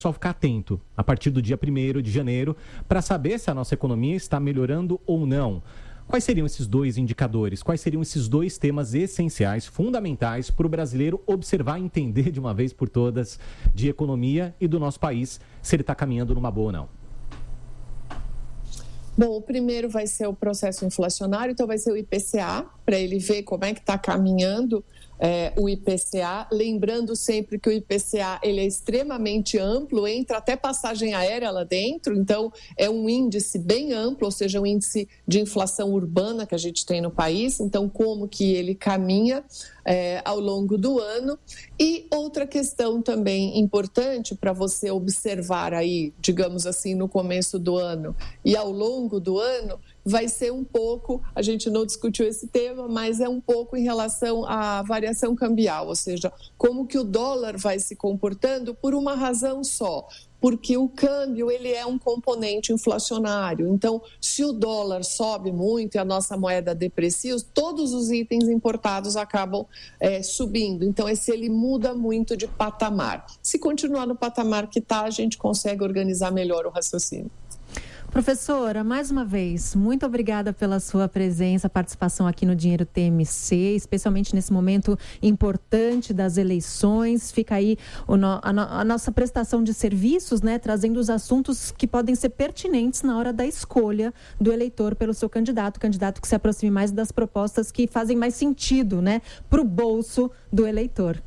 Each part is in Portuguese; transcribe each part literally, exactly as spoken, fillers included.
só ficar atento a partir do dia primeiro de janeiro para saber se a nossa economia está melhorando ou não. Quais seriam esses dois indicadores? Quais seriam esses dois temas essenciais, fundamentais para o brasileiro observar e entender de uma vez por todas de economia e do nosso país, se ele está caminhando numa boa ou não? Bom, o primeiro vai ser o processo inflacionário, então vai ser o I P C A, para ele ver como é que está caminhando é, o I P C A. Lembrando sempre que o I P C A ele é extremamente amplo, entra até passagem aérea lá dentro, então é um índice bem amplo, ou seja, um índice de inflação urbana que a gente tem no país, então como que ele caminha é, ao longo do ano. E outra questão também importante para você observar aí, digamos assim, no começo do ano e ao longo do ano, vai ser um pouco, a gente não discutiu esse tema, mas é um pouco em relação à variação cambial, ou seja, como que o dólar vai se comportando por uma razão só, porque o câmbio ele é um componente inflacionário. Então, se o dólar sobe muito e a nossa moeda deprecia, todos os itens importados acabam é, subindo. Então, esse ele muda muito de patamar. Se continuar no patamar que está, a gente consegue organizar melhor o raciocínio. Professora, mais uma vez, muito obrigada pela sua presença, participação aqui no Dinheiro T M C, especialmente nesse momento importante das eleições. Fica aí o no, a, no, a nossa prestação de serviços, né, trazendo os assuntos que podem ser pertinentes na hora da escolha do eleitor pelo seu candidato, candidato que se aproxime mais das propostas que fazem mais sentido, né, para o bolso do eleitor.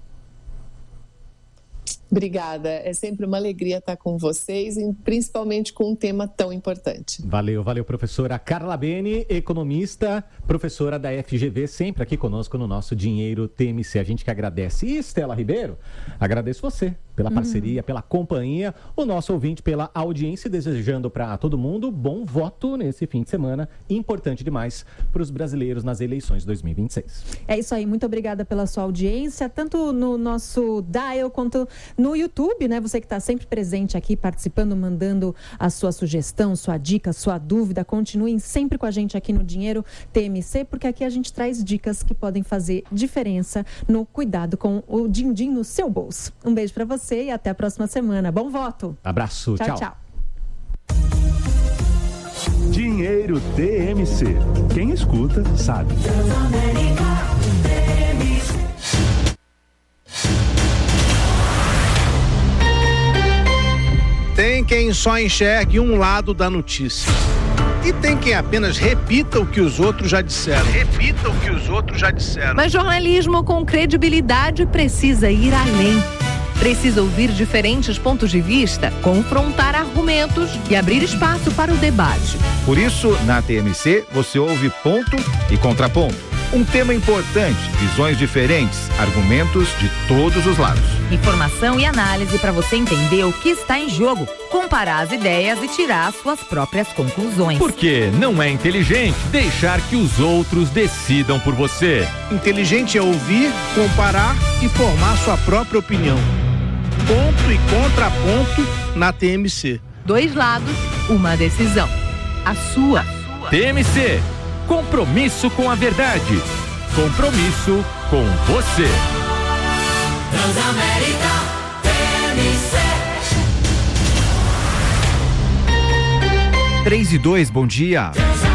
Obrigada, é sempre uma alegria estar com vocês, e principalmente com um tema tão importante. Valeu, valeu, professora Carla Bene, economista, professora da F G V, sempre aqui conosco no nosso Dinheiro T M C. A gente que agradece. E Estela Ribeiro, agradeço você pela parceria, uhum. pela companhia, o nosso ouvinte pela audiência, desejando para todo mundo bom voto nesse fim de semana, importante demais para os brasileiros nas eleições dois mil e vinte e seis. É isso aí, muito obrigada pela sua audiência, tanto no nosso dial quanto no YouTube, né? Você que está sempre presente aqui, participando, mandando a sua sugestão, sua dica, sua dúvida, continuem sempre com a gente aqui no Dinheiro T M C, porque aqui a gente traz dicas que podem fazer diferença no cuidado com o din-din no seu bolso. Um beijo para você e até a próxima semana. Bom voto. Abraço. Tchau, tchau. tchau. Dinheiro T M C. Quem escuta, sabe. Tem quem só enxergue um lado da notícia. E tem quem apenas repita o que os outros já disseram. Repita o que os outros já disseram. Mas jornalismo com credibilidade precisa ir além. Precisa ouvir diferentes pontos de vista, confrontar argumentos e abrir espaço para o debate. Por isso, na T M C, você ouve ponto e contraponto. Um tema importante, visões diferentes, argumentos de todos os lados. Informação e análise para você entender o que está em jogo, comparar as ideias e tirar suas próprias conclusões. Porque não é inteligente deixar que os outros decidam por você. Inteligente é ouvir, comparar e formar sua própria opinião. Ponto e contraponto na T M C. Dois lados, uma decisão. A sua. A sua. T M C. Compromisso com a verdade. Compromisso com você. Transamérica T M C. três e dois, bom dia.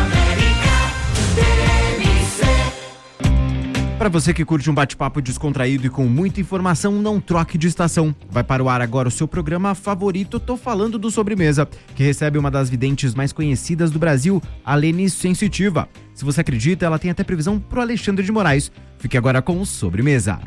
Para você que curte um bate-papo descontraído e com muita informação, não troque de estação. Vai para o ar agora o seu programa favorito, tô falando do Sobremesa, que recebe uma das videntes mais conhecidas do Brasil, a Lene Sensitiva. Se você acredita, ela tem até previsão pro Alexandre de Moraes. Fique agora com o Sobremesa.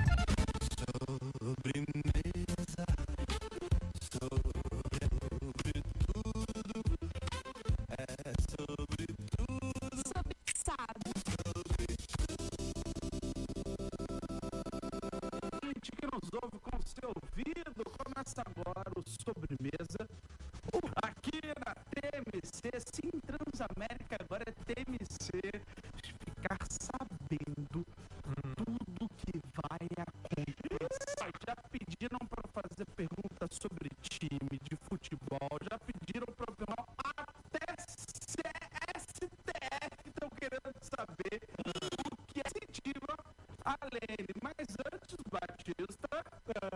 Que nos ouve com o seu ouvido, começa agora o Sobremesa, aqui na T M C, sim, Transamérica, agora é T M C, ficar sabendo tudo que vai acontecer. Já pediram para fazer perguntas sobre time de futebol, já pediram para o canal, até S T F estão querendo saber o que é sensitiva a Lene, mas antes, Batista,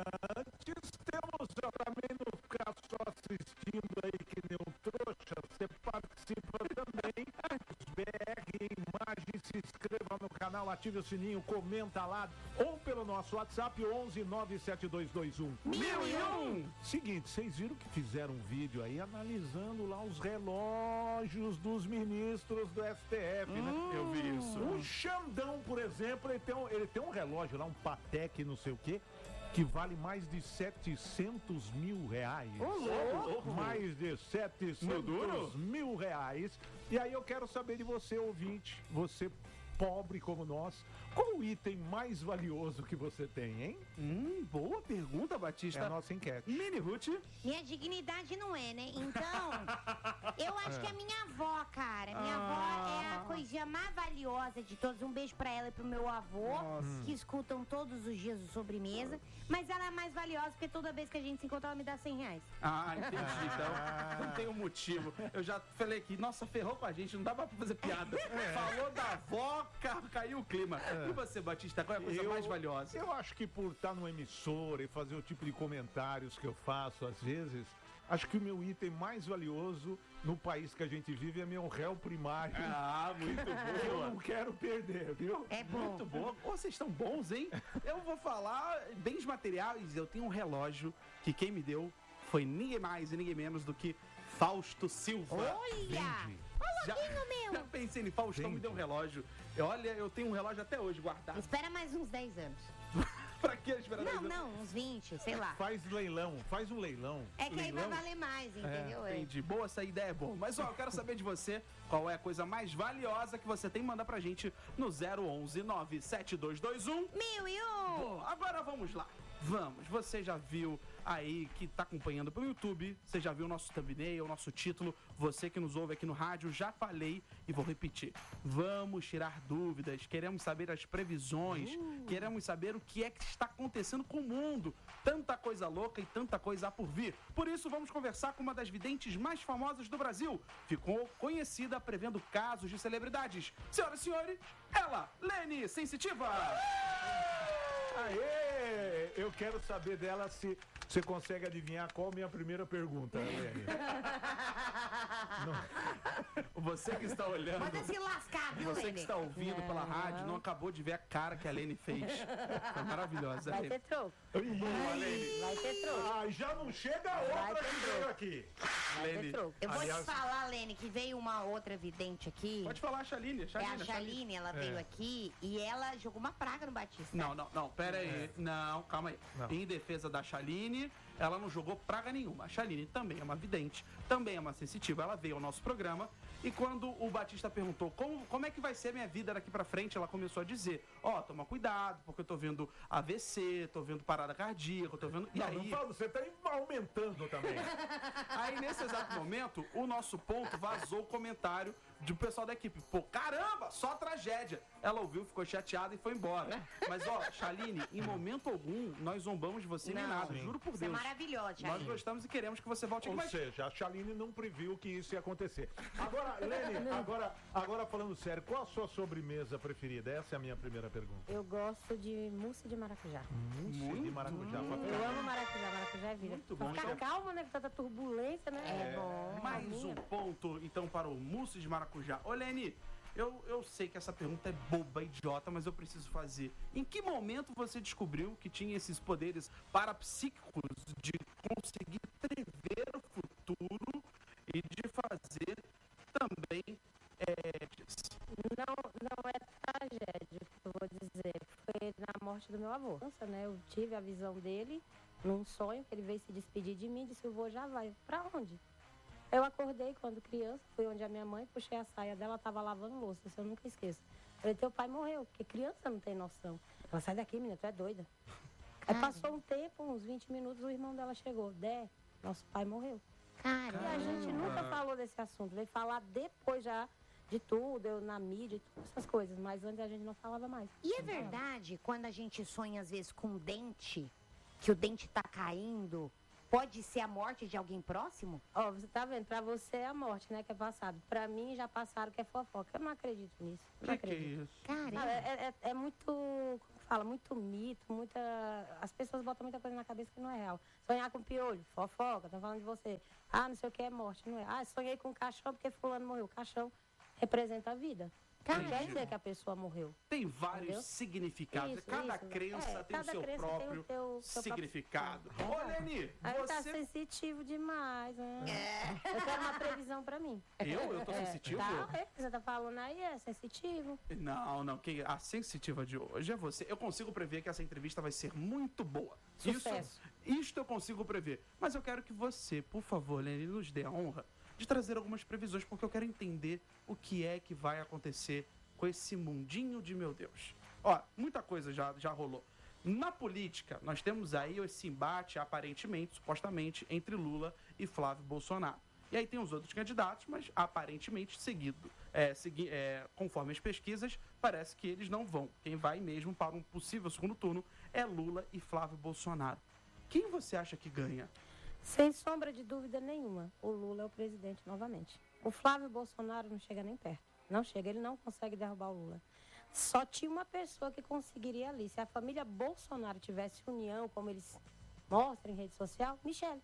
assistindo aí que nem um trouxa, você participa também. B R Imagem, se inscreva no canal, ative o sininho, comenta lá, ou pelo nosso WhatsApp, onze nove sete dois dois um mil e um. Seguinte, vocês viram que fizeram um vídeo aí analisando lá os relógios dos ministros do S T F, hum, né? Eu vi isso. O Xandão, por exemplo, ele tem um, ele tem um relógio lá, um Patek, não sei o quê, que vale mais de setecentos mil reais. Oh, oh, mais de setecentos mil reais. E aí eu quero saber de você, ouvinte, você pobre como nós, qual o item mais valioso que você tem, hein? Hum, boa pergunta, Batista. É a nossa enquete. Mini Ruth. Minha dignidade não é, né? Então, eu acho É. que é minha avó, cara. Minha Ah. avó é a coisinha mais valiosa de todos. Um beijo pra ela e pro meu avô, Nossa. que escutam todos os dias o sobremesa. Mas ela é mais valiosa porque toda vez que a gente se encontra, ela me dá cem reais. Ah, entendi. Então, não tem um motivo. Eu já falei aqui, nossa, ferrou com a gente, não dava pra fazer piada. Falou da avó, ca- caiu o clima. E você, Batista, qual é a coisa Eu- mais valiosa? Eu acho que por estar numa emissora e fazer o tipo de comentários que eu faço às vezes, acho que o meu item mais valioso no país que a gente vive é meu réu primário. Ah, muito Eu boa. não quero perder, viu? É bom. Muito boa. Ô, vocês estão bons, hein? Eu vou falar bens materiais. Eu tenho um relógio que quem me deu foi ninguém mais e ninguém menos do que Fausto Silva. Olha! Já, Pouquinho, meu. já pensei em Faustão, me deu um relógio. Olha, eu tenho um relógio até hoje guardado. Espera mais uns dez anos. Pra que esperar Não, dez anos? não, uns vinte, sei lá. Faz leilão, faz um leilão. É que aí vai Leilão? valer mais, entendeu? É. Entendi. Boa, essa ideia é boa. Mas, ó, eu quero saber de você qual é a coisa mais valiosa que você tem. Mandar pra gente no zero onze nove sete dois dois um Mil e um! Bom, agora vamos lá. Vamos, você já viu aí que tá acompanhando pelo YouTube, você já viu o nosso thumbnail, o nosso título, você que nos ouve aqui no rádio, já falei e vou repetir. Vamos tirar dúvidas, queremos saber as previsões, uh. queremos saber o que é que está acontecendo com o mundo. Tanta coisa louca e tanta coisa há por vir. Por isso, vamos conversar com uma das videntes mais famosas do Brasil. Ficou conhecida prevendo casos de celebridades. Senhoras e senhores, ela, Lene Sensitiva! Aê! Eu quero saber dela se você consegue adivinhar qual a minha primeira pergunta, Lene. Você que está olhando, Manda se lascar, viu, você que Lene? está ouvindo pela rádio, não acabou de ver a cara que a Lene fez. Foi maravilhosa. Vai Lene. ter troco. Boa, Lene. Vai ter troco. Ah, já não chega a Vai outra ter que troco. veio aqui. Vai ter Lene. troco. Eu vou Aliás- te falar, Lene, que veio uma outra vidente aqui. Pode falar a Chaline, a É Chaline. a Chaline, ela veio É. aqui e ela jogou uma praga no Batista. Não, não, não, pera aí. Não, calma aí. Não. Em defesa da Chaline, ela não jogou praga nenhuma. A Chaline também é uma vidente, também é uma sensitiva. Ela veio ao nosso programa e quando o Batista perguntou como, como é que vai ser a minha vida daqui pra frente, ela começou a dizer, ó, toma cuidado, porque eu tô vendo A V C, tô vendo parada cardíaca, eu tô vendo... E Não, aí... não fala, você tá aumentando também. Aí, nesse exato momento, o nosso ponto vazou o comentário do pessoal da equipe. Pô, caramba, só tragédia. Ela ouviu, ficou chateada e foi embora. Mas, ó, Chaline, em momento algum, nós zombamos de você nem Não. nada, juro por Você é Deus. maravilhosa, Nós Chaline. gostamos e queremos que você volte aqui. Ou Mas seja, a Chaline não previu que isso ia acontecer. Agora, Lene, agora, agora falando sério, qual a sua sobremesa preferida? Essa é a minha primeira pergunta. Eu gosto de mousse de maracujá. Mousse de maracujá. pra Eu ficar- amo maracujá, maracujá é vida. Muito Pra bom, ficar então. calma, né? Com tanta turbulência, né? É bom. mais um ponto, então, para o mousse de maracujá. Ô, Lene, eu, eu sei que essa pergunta é boba, idiota, mas eu preciso fazer. Em que momento você descobriu que tinha esses poderes parapsíquicos de conseguir prever o futuro e de fazer também é, Não, não é tragédia, que eu vou dizer. Foi na morte do meu avô. Nossa, né? Eu tive a visão dele num sonho, que ele veio se despedir de mim e disse, o vô já vai. Pra onde? Eu acordei quando criança, fui onde a minha mãe, puxei a saia dela, ela tava lavando louça, isso eu nunca esqueço. Falei, teu pai morreu, porque criança não tem noção. Ela, sai daqui, menina, tu é doida. Aí passou um tempo, uns vinte minutos, o irmão dela chegou. Dé, nosso pai morreu. Cara, E a gente nunca falou desse assunto, veio falar depois já de tudo, eu na mídia, todas essas coisas, mas antes a gente não falava mais. E é verdade, quando a gente sonha às vezes com um dente, que o dente tá caindo, Pode ser a morte de alguém próximo? Ó, você tá vendo? Pra você é a morte, né, que é passado. Pra mim, já passaram que é fofoca. Eu não acredito nisso. Não Que acredito. que é isso? Caramba. Ah, é, é, é muito, como fala, muito mito, muita... As pessoas botam muita coisa na cabeça que não é real. Sonhar com piolho, fofoca, estão falando de você. Ah, não sei o que é morte, não é. Ah, sonhei com um caixão porque fulano morreu. O caixão representa a vida. Não quer dizer que a pessoa morreu. Tem vários Entendeu? significados. Isso, cada isso. crença É, tem o cada seu crença tem o próprio teu- seu significado. próprio- Ô, Leni, Aí tá você... sensitivo demais, né? Eu quero uma previsão pra mim. Eu? Eu tô É, sensitivo? Tá, é, você tá falando aí, é sensitivo. Não, não. Quem, a sensitiva de hoje é você. Eu consigo prever que essa entrevista vai ser muito boa. Sucesso. Isso, isto eu consigo prever. Mas eu quero que você, por favor, Leni, nos dê a honra de trazer algumas previsões, porque eu quero entender o que é que vai acontecer com esse mundinho de meu Deus. Ó, muita coisa já, já rolou. Na política, nós temos aí esse embate, aparentemente, supostamente, entre Lula e Flávio Bolsonaro. E aí tem os outros candidatos, mas aparentemente seguido. É, segui, é, conforme as pesquisas, parece que eles não vão. Quem vai mesmo para um possível segundo turno é Lula e Flávio Bolsonaro. Quem você acha que ganha? Sem sombra de dúvida nenhuma, o Lula é o presidente novamente. O Flávio Bolsonaro não chega nem perto. Não chega, ele não consegue derrubar o Lula. Só tinha uma pessoa que conseguiria ali. Se a família Bolsonaro tivesse união, como eles mostram em rede social, Michele.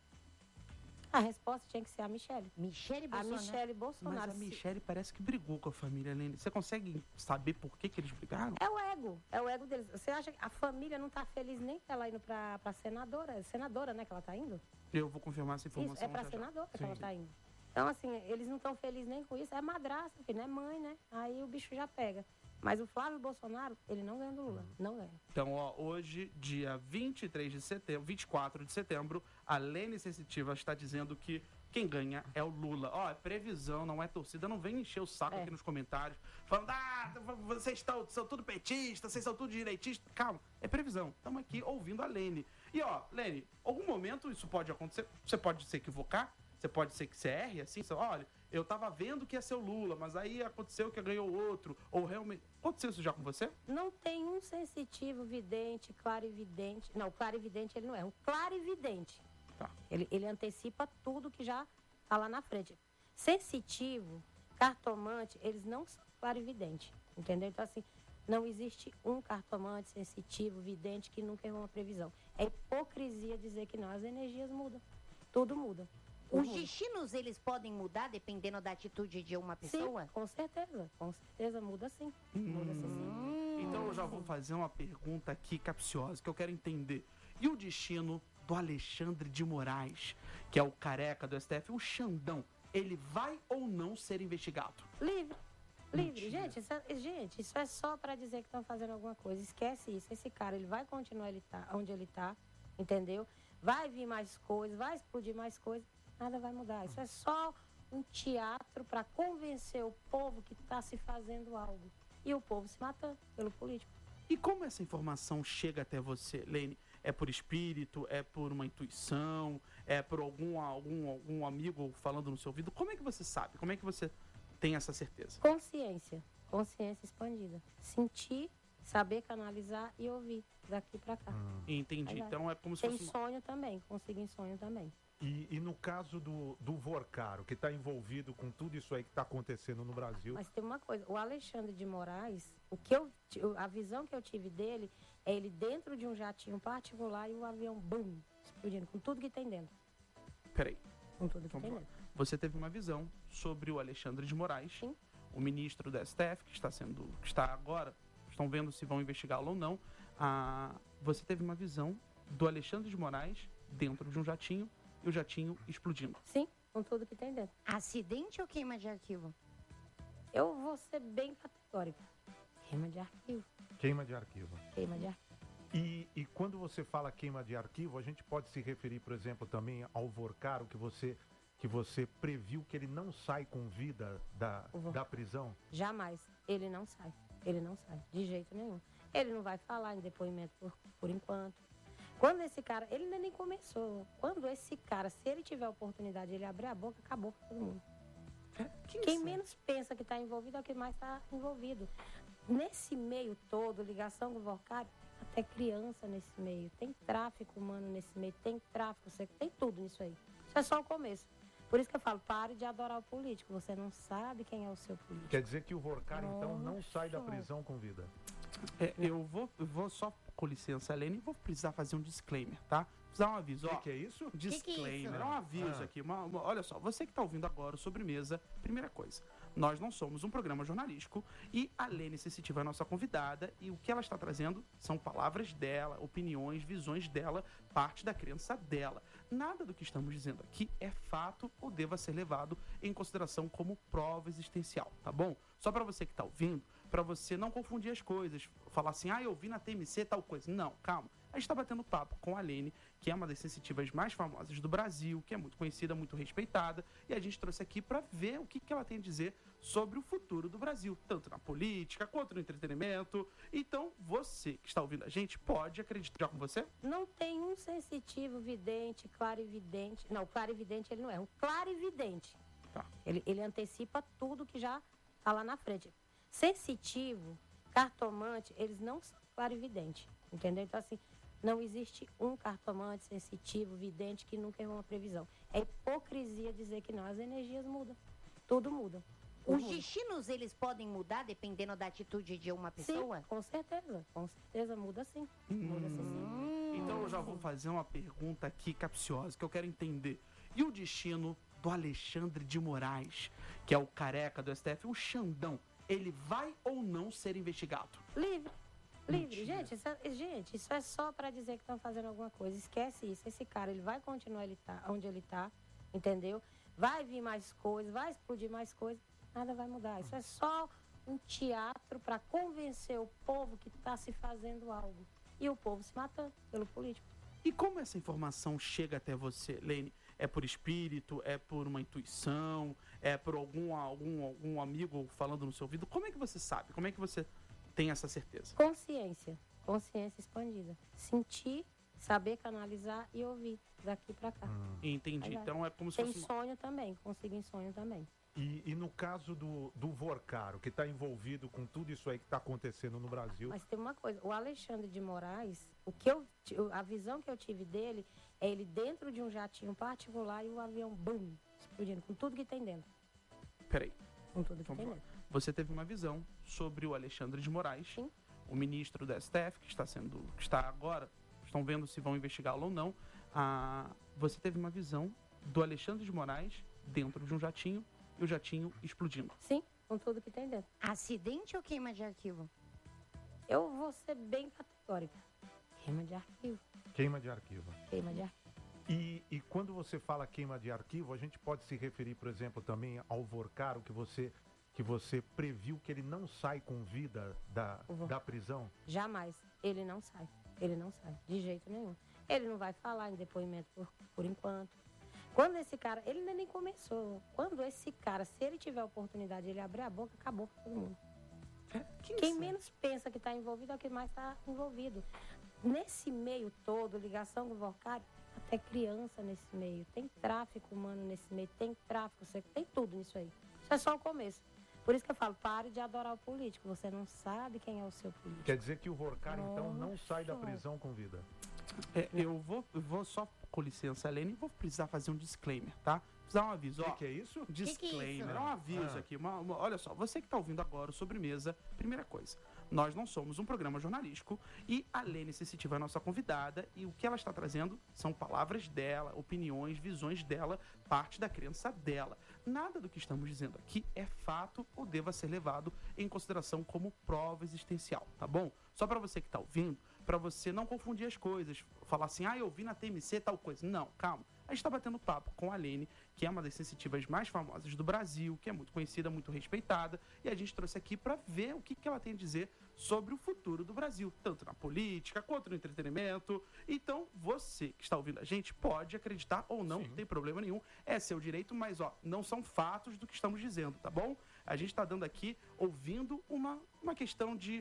A resposta tinha que ser a Michele. Michele A Bolsonaro. Michele Bolsonaro. Mas a Michele parece que brigou com a família Lene. Você consegue saber por que, que eles brigaram? É o ego, é o ego deles. Você acha que a família não tá feliz nem com ela indo pra, pra senadora? Senadora, né, que ela tá indo? Eu vou confirmar essa informação. Isso, é pra já já. senadora que Sim. ela tá indo. Então, assim, eles não estão felizes nem com isso. É madrasta, filho, não é mãe, né? Aí o bicho já pega. Mas o Flávio Bolsonaro, ele não ganha do Lula. Não ganha. Então, ó, hoje, dia vinte e três de setembro, vinte e quatro de setembro, a Lene Sensitiva está dizendo que quem ganha é o Lula. Ó, é previsão, não é torcida. Não vem encher o saco É. aqui nos comentários, falando, ah, vocês estão, são tudo petistas, vocês são tudo direitistas. Calma, é previsão. Estamos aqui ouvindo a Lene. E, ó, Lene, algum momento isso pode acontecer. Você pode se equivocar, você pode ser que você erre, assim, você, olha, eu tava vendo que ia ser o Lula, mas aí aconteceu que ganhou outro, ou realmente... Aconteceu isso já com você? Não tem um sensitivo, vidente, clarividente. Não, clarividente ele não é. Um clarividente. Tá. Ele, ele antecipa tudo que já tá lá na frente. Sensitivo, cartomante, eles não são clarividentes. Entendeu? Então, assim, não existe um cartomante sensitivo, vidente, que nunca errou uma previsão. É hipocrisia dizer que não. As energias mudam. Tudo muda. Os destinos, eles podem mudar dependendo da atitude de uma pessoa? Sim, com certeza. Com certeza muda sim. Muda sim. Então eu já vou fazer uma pergunta aqui capciosa, que eu quero entender. E o destino do Alexandre de Moraes, que é o careca do S T F, o Xandão, ele vai ou não ser investigado? Livre. Livre. Mentira. Gente isso, é, gente, isso é só para dizer que estão fazendo alguma coisa. Esquece isso. Esse cara, ele vai continuar ele tá, onde ele tá, entendeu? Vai vir mais coisas, vai explodir mais coisas. Nada vai mudar. Isso é só um teatro para convencer o povo que está se fazendo algo. E o povo se matando pelo político. E como essa informação chega até você, Lene? É por espírito? É por uma intuição? É por algum, algum, algum amigo falando no seu ouvido? Como é que você sabe? Como é que você tem essa certeza? Consciência. Consciência expandida. Sentir, saber canalizar e ouvir daqui para cá. Entendi. Vai. Então é como se Tem fosse... uma- sonho também. Consigo em sonho também. E, e no caso do, do Vorcaro, que está envolvido com tudo isso aí que está acontecendo no Brasil, Mas tem uma coisa, o Alexandre de Moraes, o que eu, ti- a visão que eu tive dele é ele dentro de um jatinho particular e o avião, bum, explodindo, com tudo que tem dentro. Peraí. Com tudo que Vamos tem lá. dentro. Você teve uma visão sobre o Alexandre de Moraes, Sim. o ministro do S T F, que está sendo, que está agora, estão vendo se vão investigá-lo ou não. Ah, você teve uma visão do Alexandre de Moraes dentro de um jatinho e o jatinho explodindo. Sim, com tudo que tem dentro. Acidente ou queima de arquivo? Eu vou ser bem categórica. Queima de arquivo, queima de arquivo. queima de arquivo. E, e quando você fala queima de arquivo, a gente pode se referir, por exemplo, também ao Vorcaro, que você, que você previu que ele não sai com vida da, O Vor- da prisão? Jamais. Ele não sai. Ele não sai, de jeito nenhum. Ele não vai falar em depoimento por, por enquanto. Quando esse cara, ele ainda nem começou. Quando esse cara, se ele tiver a oportunidade de ele abrir a boca, acabou pra todo mundo. Quem menos pensa que está envolvido é o que mais está envolvido. Nesse meio todo, ligação com o Vorcaro, tá até criança nesse meio, tem tráfico humano nesse meio, tem tráfico sexual, tem tudo nisso aí. Isso é só o começo. Por isso que eu falo, pare de adorar o político, você não sabe quem é o seu político. Quer dizer que o Vorcar, então, não sai da prisão com vida? É, eu, vou, eu vou só, com licença, Helene, vou precisar fazer um disclaimer, tá? Precisar um aviso. O que, ó, que é isso? Disclaimer. Que que é isso? É um aviso Ah. aqui. Uma, uma- olha só, você que está ouvindo agora o Sobremesa, primeira coisa, nós não somos um programa jornalístico e a Helene Sensitiva é a nossa convidada e o que ela está trazendo são palavras dela, opiniões, visões dela, parte da crença dela. Nada do que estamos dizendo aqui é fato ou deva ser levado em consideração como prova existencial, tá bom? Só para você que está ouvindo, para você não confundir as coisas, falar assim, ah, eu vi na T M C tal coisa. Não, calma. A gente está batendo papo com a Helene, que é uma das sensitivas mais famosas do Brasil, que é muito conhecida, muito respeitada, e a gente trouxe aqui para ver o que, que ela tem a dizer sobre o futuro do Brasil, tanto na política quanto no entretenimento. Então, você que está ouvindo a gente, pode acreditar com você? Não tem um sensitivo, vidente, clarividente. Não, clarividente ele não é. Um clarividente. Tá. Ele, ele antecipa tudo que já está lá na frente. Sensitivo, cartomante, eles não são clarividentes. Entendeu? Então, assim, não existe um cartomante sensitivo, vidente, que nunca errou uma previsão. É hipocrisia dizer que não. As energias mudam. Tudo muda. Tudo Os muda. destinos, eles podem mudar dependendo da atitude de uma pessoa? Sim, com certeza. Com certeza muda sim. Muda sim, sim. Então eu já vou fazer uma pergunta aqui capciosa, que eu quero entender. E o destino do Alexandre de Moraes, que é o careca do S T F, o Xandão, ele vai ou não ser investigado? Livre. Livre. Gente isso, é, gente, isso é só para dizer que estão fazendo alguma coisa. Esquece isso. Esse cara, ele vai continuar ele tá, onde ele está, entendeu? Vai vir mais coisas, vai explodir mais coisas. Nada vai mudar. Isso é só um teatro para convencer o povo que está se fazendo algo. E o povo se matando pelo político. E como essa informação chega até você, Lene? É por espírito? É por uma intuição? É por algum, algum, algum amigo falando no seu ouvido? Como é que você sabe? Como é que você tem essa certeza? Consciência. Consciência expandida. Sentir, saber canalizar e ouvir daqui para cá. Entendi. Aí vai. Então é como se Tem fosse uma- sonho também. Consigo em sonho também. E, e no caso do, do Vorcaro, que está envolvido com tudo isso aí que está acontecendo no Brasil, Mas tem uma coisa, o Alexandre de Moraes, o que eu, ti- a visão que eu tive dele é ele dentro de um jatinho particular e o avião, bum, explodindo, com tudo que tem dentro. Peraí. Com tudo que Vamos tem lá. dentro. Você teve uma visão sobre o Alexandre de Moraes, o ministro do S T F, que está sendo, que está agora, estão vendo se vão investigá-lo ou não. Ah, você teve uma visão do Alexandre de Moraes dentro de um jatinho e o jatinho explodindo. Sim, com tudo que tem dentro. Acidente ou queima de arquivo? Eu vou ser bem categórica. Queima de arquivo. queima de arquivo. Queima de arquivo. E, e quando você fala queima de arquivo, a gente pode se referir, por exemplo, também ao Vorcaro, que você, que você previu que ele não sai com vida da, da prisão? Jamais. Ele não sai. Ele não sai. De jeito nenhum. Ele não vai falar em depoimento por, por enquanto. Quando esse cara, ele ainda nem começou. Quando esse cara, se ele tiver a oportunidade de ele abrir a boca, acabou com todo mundo. Quem menos pensa que está envolvido é o que mais está envolvido. Nesse meio todo, ligação com o Vorcário, até criança nesse meio. Tem tráfico humano nesse meio, tem tráfico sexual, tem tudo nisso aí. Isso é só o começo. Por isso que eu falo, pare de adorar o político. Você não sabe quem é o seu político. Quer dizer que o Vorcaro, então, não Nossa. sai da prisão com vida? É, eu, vou, eu vou só, com licença, Helene, vou precisar fazer um disclaimer, tá? Precisar um aviso. Que ó. que é isso? Disclaimer. Que que é isso? É um aviso Ah. aqui. Uma, uma- olha só, você que está ouvindo agora o Sobremesa, primeira coisa, nós não somos um programa jornalístico e a Helene Sensitiva é a nossa convidada e o que ela está trazendo são palavras dela, opiniões, visões dela, parte da crença dela. Nada do que estamos dizendo aqui é fato ou deva ser levado em consideração como prova existencial, tá bom? Só para você que está ouvindo, para você não confundir as coisas, falar assim, ah, eu vi na T M C tal coisa. Não, calma. A gente está batendo papo com a Helene, que é uma das sensitivas mais famosas do Brasil, que é muito conhecida, muito respeitada, e a gente trouxe aqui para ver o que, que ela tem a dizer sobre o futuro do Brasil, tanto na política quanto no entretenimento. Então, você que está ouvindo a gente pode acreditar ou não, não tem problema nenhum, é seu direito, mas ó, não são fatos do que estamos dizendo, tá bom? A gente está dando aqui, ouvindo uma, uma questão de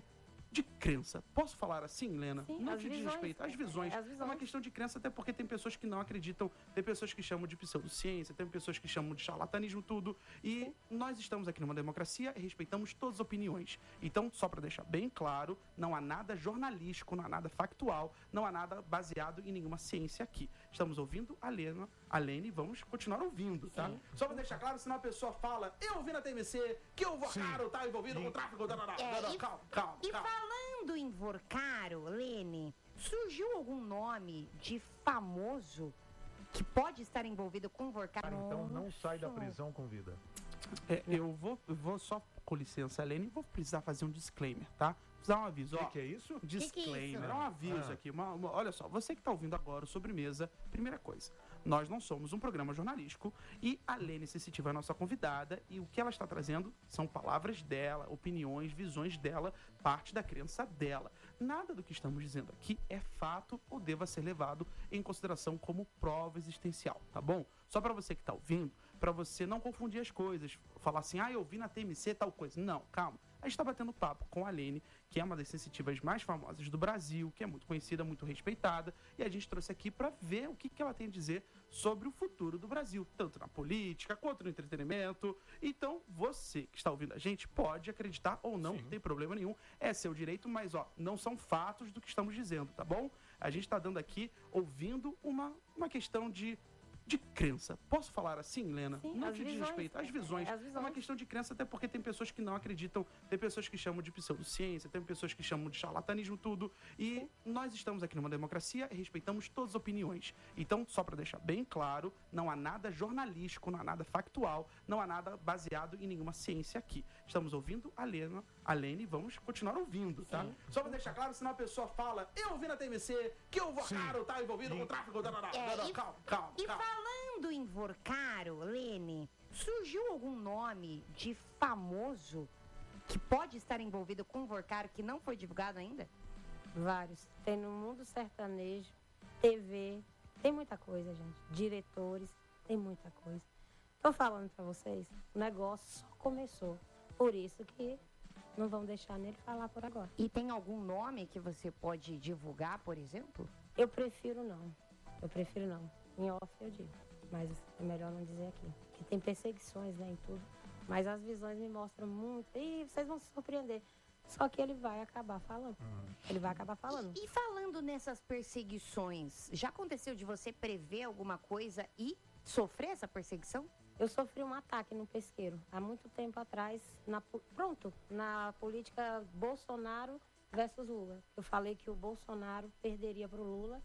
de crença. Posso falar assim, Lena? Sim, não as te visões, desrespeito. As visões. é, as visões. É uma questão de crença, até porque tem pessoas que não acreditam, tem pessoas que chamam de pseudociência, tem pessoas que chamam de charlatanismo, tudo. E Sim. nós estamos aqui numa democracia e respeitamos todas as opiniões. Então, só para deixar bem claro, não há nada jornalístico, não há nada factual, não há nada baseado em nenhuma ciência aqui. Estamos ouvindo a Lena, a Lene, e vamos continuar ouvindo, tá? Sim. Só para deixar claro, senão a pessoa fala, eu ouvi na T M C que o Vocaro tá envolvido Sim. com tráfico, da, da, da, é, da, e, calma, calma, e calma. falando em Vocaro, Lene, surgiu algum nome de famoso que pode estar envolvido com o Vocaro? Então não sai da prisão com vida. É, eu vou, eu vou só, com licença, Lene, vou precisar fazer um disclaimer, tá? Precisar um aviso, ó. O que, que é isso? Disclaimer, que que é isso? é um aviso ah. aqui. Uma, uma, olha só, você que tá ouvindo agora o Sobremesa, primeira coisa, nós não somos um programa jornalístico e a Lene Sensitiva é a nossa convidada e o que ela está trazendo são palavras dela, opiniões, visões dela, parte da crença dela. Nada do que estamos dizendo aqui é fato ou deva ser levado em consideração como prova existencial, tá bom? Só para você que tá ouvindo, para você não confundir as coisas, falar assim, ah, eu vi na T M C tal coisa. Não, calma. A gente está batendo papo com a Lene, que é uma das sensitivas mais famosas do Brasil, que é muito conhecida, muito respeitada, e a gente trouxe aqui para ver o que, que ela tem a dizer sobre o futuro do Brasil, tanto na política quanto no entretenimento. Então, você que está ouvindo a gente pode acreditar ou não, Sim. não tem problema nenhum, é seu direito, mas ó, não são fatos do que estamos dizendo, tá bom? A gente está dando aqui, ouvindo uma, uma questão de de crença. Posso falar assim, Lena? Sim, não as te visões, desrespeito. As visões. é, as visões. É uma questão de crença, até porque tem pessoas que não acreditam, tem pessoas que chamam de pseudociência, tem pessoas que chamam de charlatanismo, tudo. E Sim. nós estamos aqui numa democracia e respeitamos todas as opiniões. Então, só para deixar bem claro, não há nada jornalístico, não há nada factual, não há nada baseado em nenhuma ciência aqui. Estamos ouvindo a Lena, a Lene, vamos continuar ouvindo, tá? Sim. Só para deixar claro, senão a pessoa fala, eu ouvi na T M C que o Vocaro tá envolvido Sim. com tráfico, da, da, da, é, da, e, calma, calma, E calma. falando em Vocaro, Lene, surgiu algum nome de famoso que pode estar envolvido com o Vocaro que não foi divulgado ainda? Vários. Tem no mundo sertanejo, T V, tem muita coisa, gente. Diretores, tem muita coisa. Tô falando pra vocês, o negócio só começou. Por isso que não vão deixar nele falar por agora. E tem algum nome que você pode divulgar, por exemplo? Eu prefiro não. Eu prefiro não. Em off eu digo. Mas é melhor não dizer aqui. Porque tem perseguições, né, em tudo. Mas as visões me mostram muito. E vocês vão se surpreender. Só que ele vai acabar falando. Uhum. Ele vai acabar falando. E, e falando nessas perseguições, já aconteceu de você prever alguma coisa e sofrer essa perseguição? Eu sofri um ataque no pesqueiro. Há muito tempo atrás, na, pronto, na política Bolsonaro versus Lula. Eu falei que o Bolsonaro perderia pro Lula.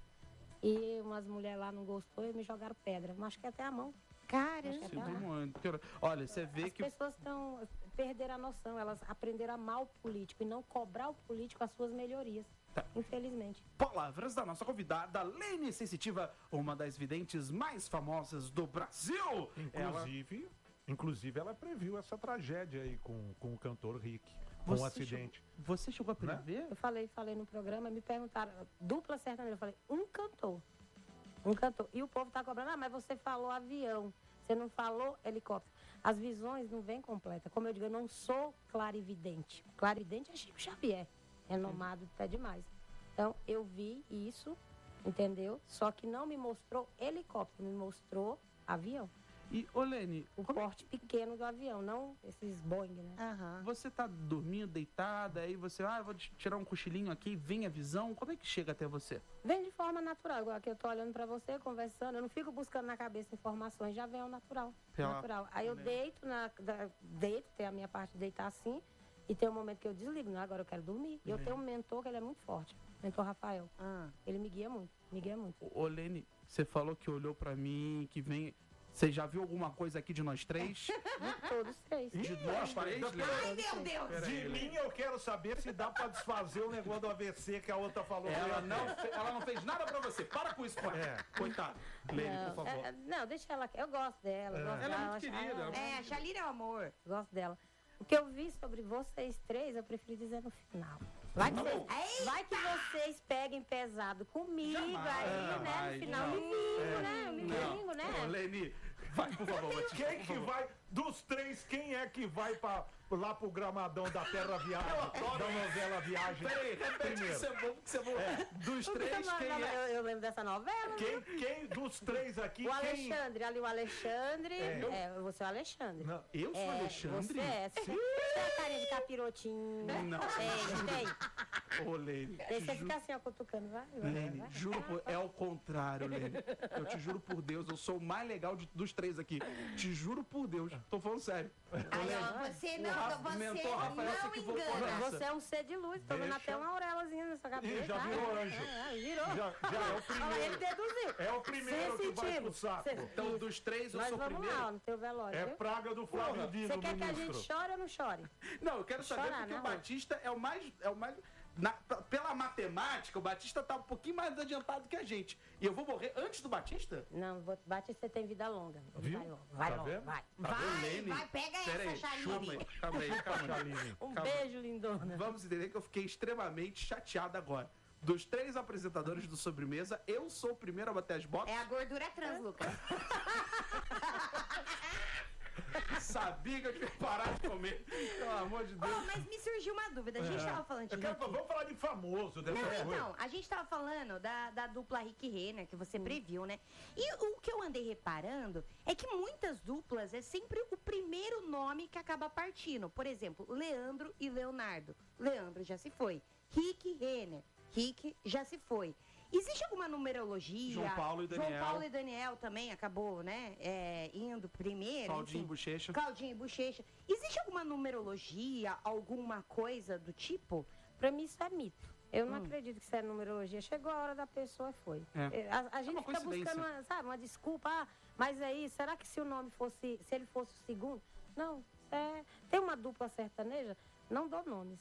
E umas mulheres lá não gostou e me jogaram pedra. Machuquei até a mão. Caramba! Olha, você vê As que... As pessoas estão perderam a noção. Elas aprenderam a amar o político e não cobrar o político as suas melhorias. Tá. Infelizmente. Palavras da nossa convidada, Lene Sensitiva, uma das videntes mais famosas do Brasil. Inclusive, ela... inclusive ela previu essa tragédia aí com, com o cantor Rick. Com Você um acidente. Chegou, você chegou a prever? Né? Eu falei, falei no programa, me perguntaram, dupla sertaneja, eu falei, um cantor. Um cantor. E o povo tá cobrando, ah, mas você falou avião, você não falou helicóptero. As visões não vêm completas. Como eu digo, eu não sou clarividente. Clarividente é Chico Xavier, renomado até demais. Então, eu vi isso, entendeu? Só que não me mostrou helicóptero, me mostrou avião. E, ô Lene... O porte é... pequeno do avião, não esses Boeing, né? Uhum. Você tá dormindo, deitada, aí você... Ah, eu vou tirar um cochilinho aqui, vem a visão. Como é que chega até você? Vem de forma natural. Igual que eu tô olhando pra você, conversando. Eu não fico buscando na cabeça informações. Já vem ao natural. Pela... natural. Aí eu deito, na, da, deito, tem a minha parte de deitar assim. E tem um momento que eu desligo. Não, agora eu quero dormir. E eu tenho um mentor que ele é muito forte. Mentor Rafael. Ah. Ele me guia muito. Me guia muito. Ô, Lene, você falou que olhou pra mim, que vem... Você já viu alguma coisa aqui de nós três? De todos três. De nós três? Ai, meu Deus! De mim eu quero saber se dá pra desfazer o negócio do A V C que a outra falou. Ela não, fe, ela não fez nada pra você. Para com isso, pai. É. Coitado. Lene, por favor. É, não, deixa ela. Eu gosto dela. É. Gosto ela dela, é muito querida. Ela, é, a Xalira é o amor. Gosto dela. O que eu vi sobre vocês três, eu prefiro dizer no final. Vai que, vocês, vai que vocês peguem pesado comigo jamais, aí, né? No final, não. me vingo, é. né? Eu me vingo, né? Ô, Lene, vai, por favor. Quem que vai... dos três, quem é que vai pra, lá pro gramadão da Terra Viagem, da novela Viagem? Peraí, repete que primeiro? você é bom, que você é bom. É. Dos três, quem eu, é? eu lembro dessa novela. Quem, quem dos três aqui, O quem... Alexandre, ali o Alexandre. É. É, você é o Alexandre. Não, eu sou é, Alexandre? Você é. Você tem a carinha de capirotinho. Não. Tem, tem. Ô, Lene. Daí você ju- fica assim, ó, cutucando. Vai, vai, Lene, vai. juro por... É o contrário, Lene. Eu te juro por Deus, eu sou o mais legal de- dos três aqui. Te juro por Deus. Tô falando sério. Aí, ó, você O não, Rafa- você mentor Rafael se não equivocou engana. nessa. Você é um ser de luz, tô vendo Deixa. até uma auréolazinha nessa cabeça. Ih, já virou Ah, anjo. ah, virou. Já, já é o primeiro. Olha, ele deduziu. É o primeiro que vai pro Sensitivos. saco. Cê- Então, dos três, eu Nós sou o vamos primeiro. lá, ó, no teu velório. É viu? praga do Flávio Dino, Você quer que a ministro. gente chore ou não chore? Não, eu quero saber Chorar, porque né, o Rô? Batista é o mais... É o mais na- p- pela matemática, o Batista tá um pouquinho mais adiantado que a gente. E eu vou morrer antes do Batista? Não, vou- Batista, você tem vida longa. Viu? Vai logo, vai Tá logo, vendo? vai. Tá vendo, Lene? vai, pega Pera essa, aí, Chaline. calma aí, calma aí, calma aí. Um Calma. beijo, lindona. Vamos entender que eu fiquei extremamente chateado agora. Dos três apresentadores do Sobremesa, eu sou o primeiro a bater as botas. É a gordura trans, Lucas. Sabia que eu tinha que parar de comer. Pelo amor de Deus. Oh, mas me surgiu uma dúvida. A gente É. tava falando de Eu quero- Rick. Vamos falar de famoso dessa Não, coisa. então, a gente tava falando da, da dupla Rick Renner, que você previu, né? E o que eu andei reparando é que muitas duplas é sempre o primeiro nome que acaba partindo. Por exemplo, Leandro e Leonardo. Leandro já se foi. Rick Renner. Rick já se foi. Existe alguma numerologia? João Paulo e Daniel. João Paulo e Daniel também acabou, né? É, indo primeiro. Claudinho enfim. e Bochecha. Claudinho e Bochecha. Existe alguma numerologia, alguma coisa do tipo? Pra mim isso é mito. Eu não Hum. acredito que isso é numerologia. Chegou a hora da pessoa e foi. É. A, a gente uma fica coincidência. buscando uma, sabe, uma desculpa. Ah, mas aí, será que se o nome fosse, se ele fosse o segundo? Não, é, tem uma dupla sertaneja, não dou nomes.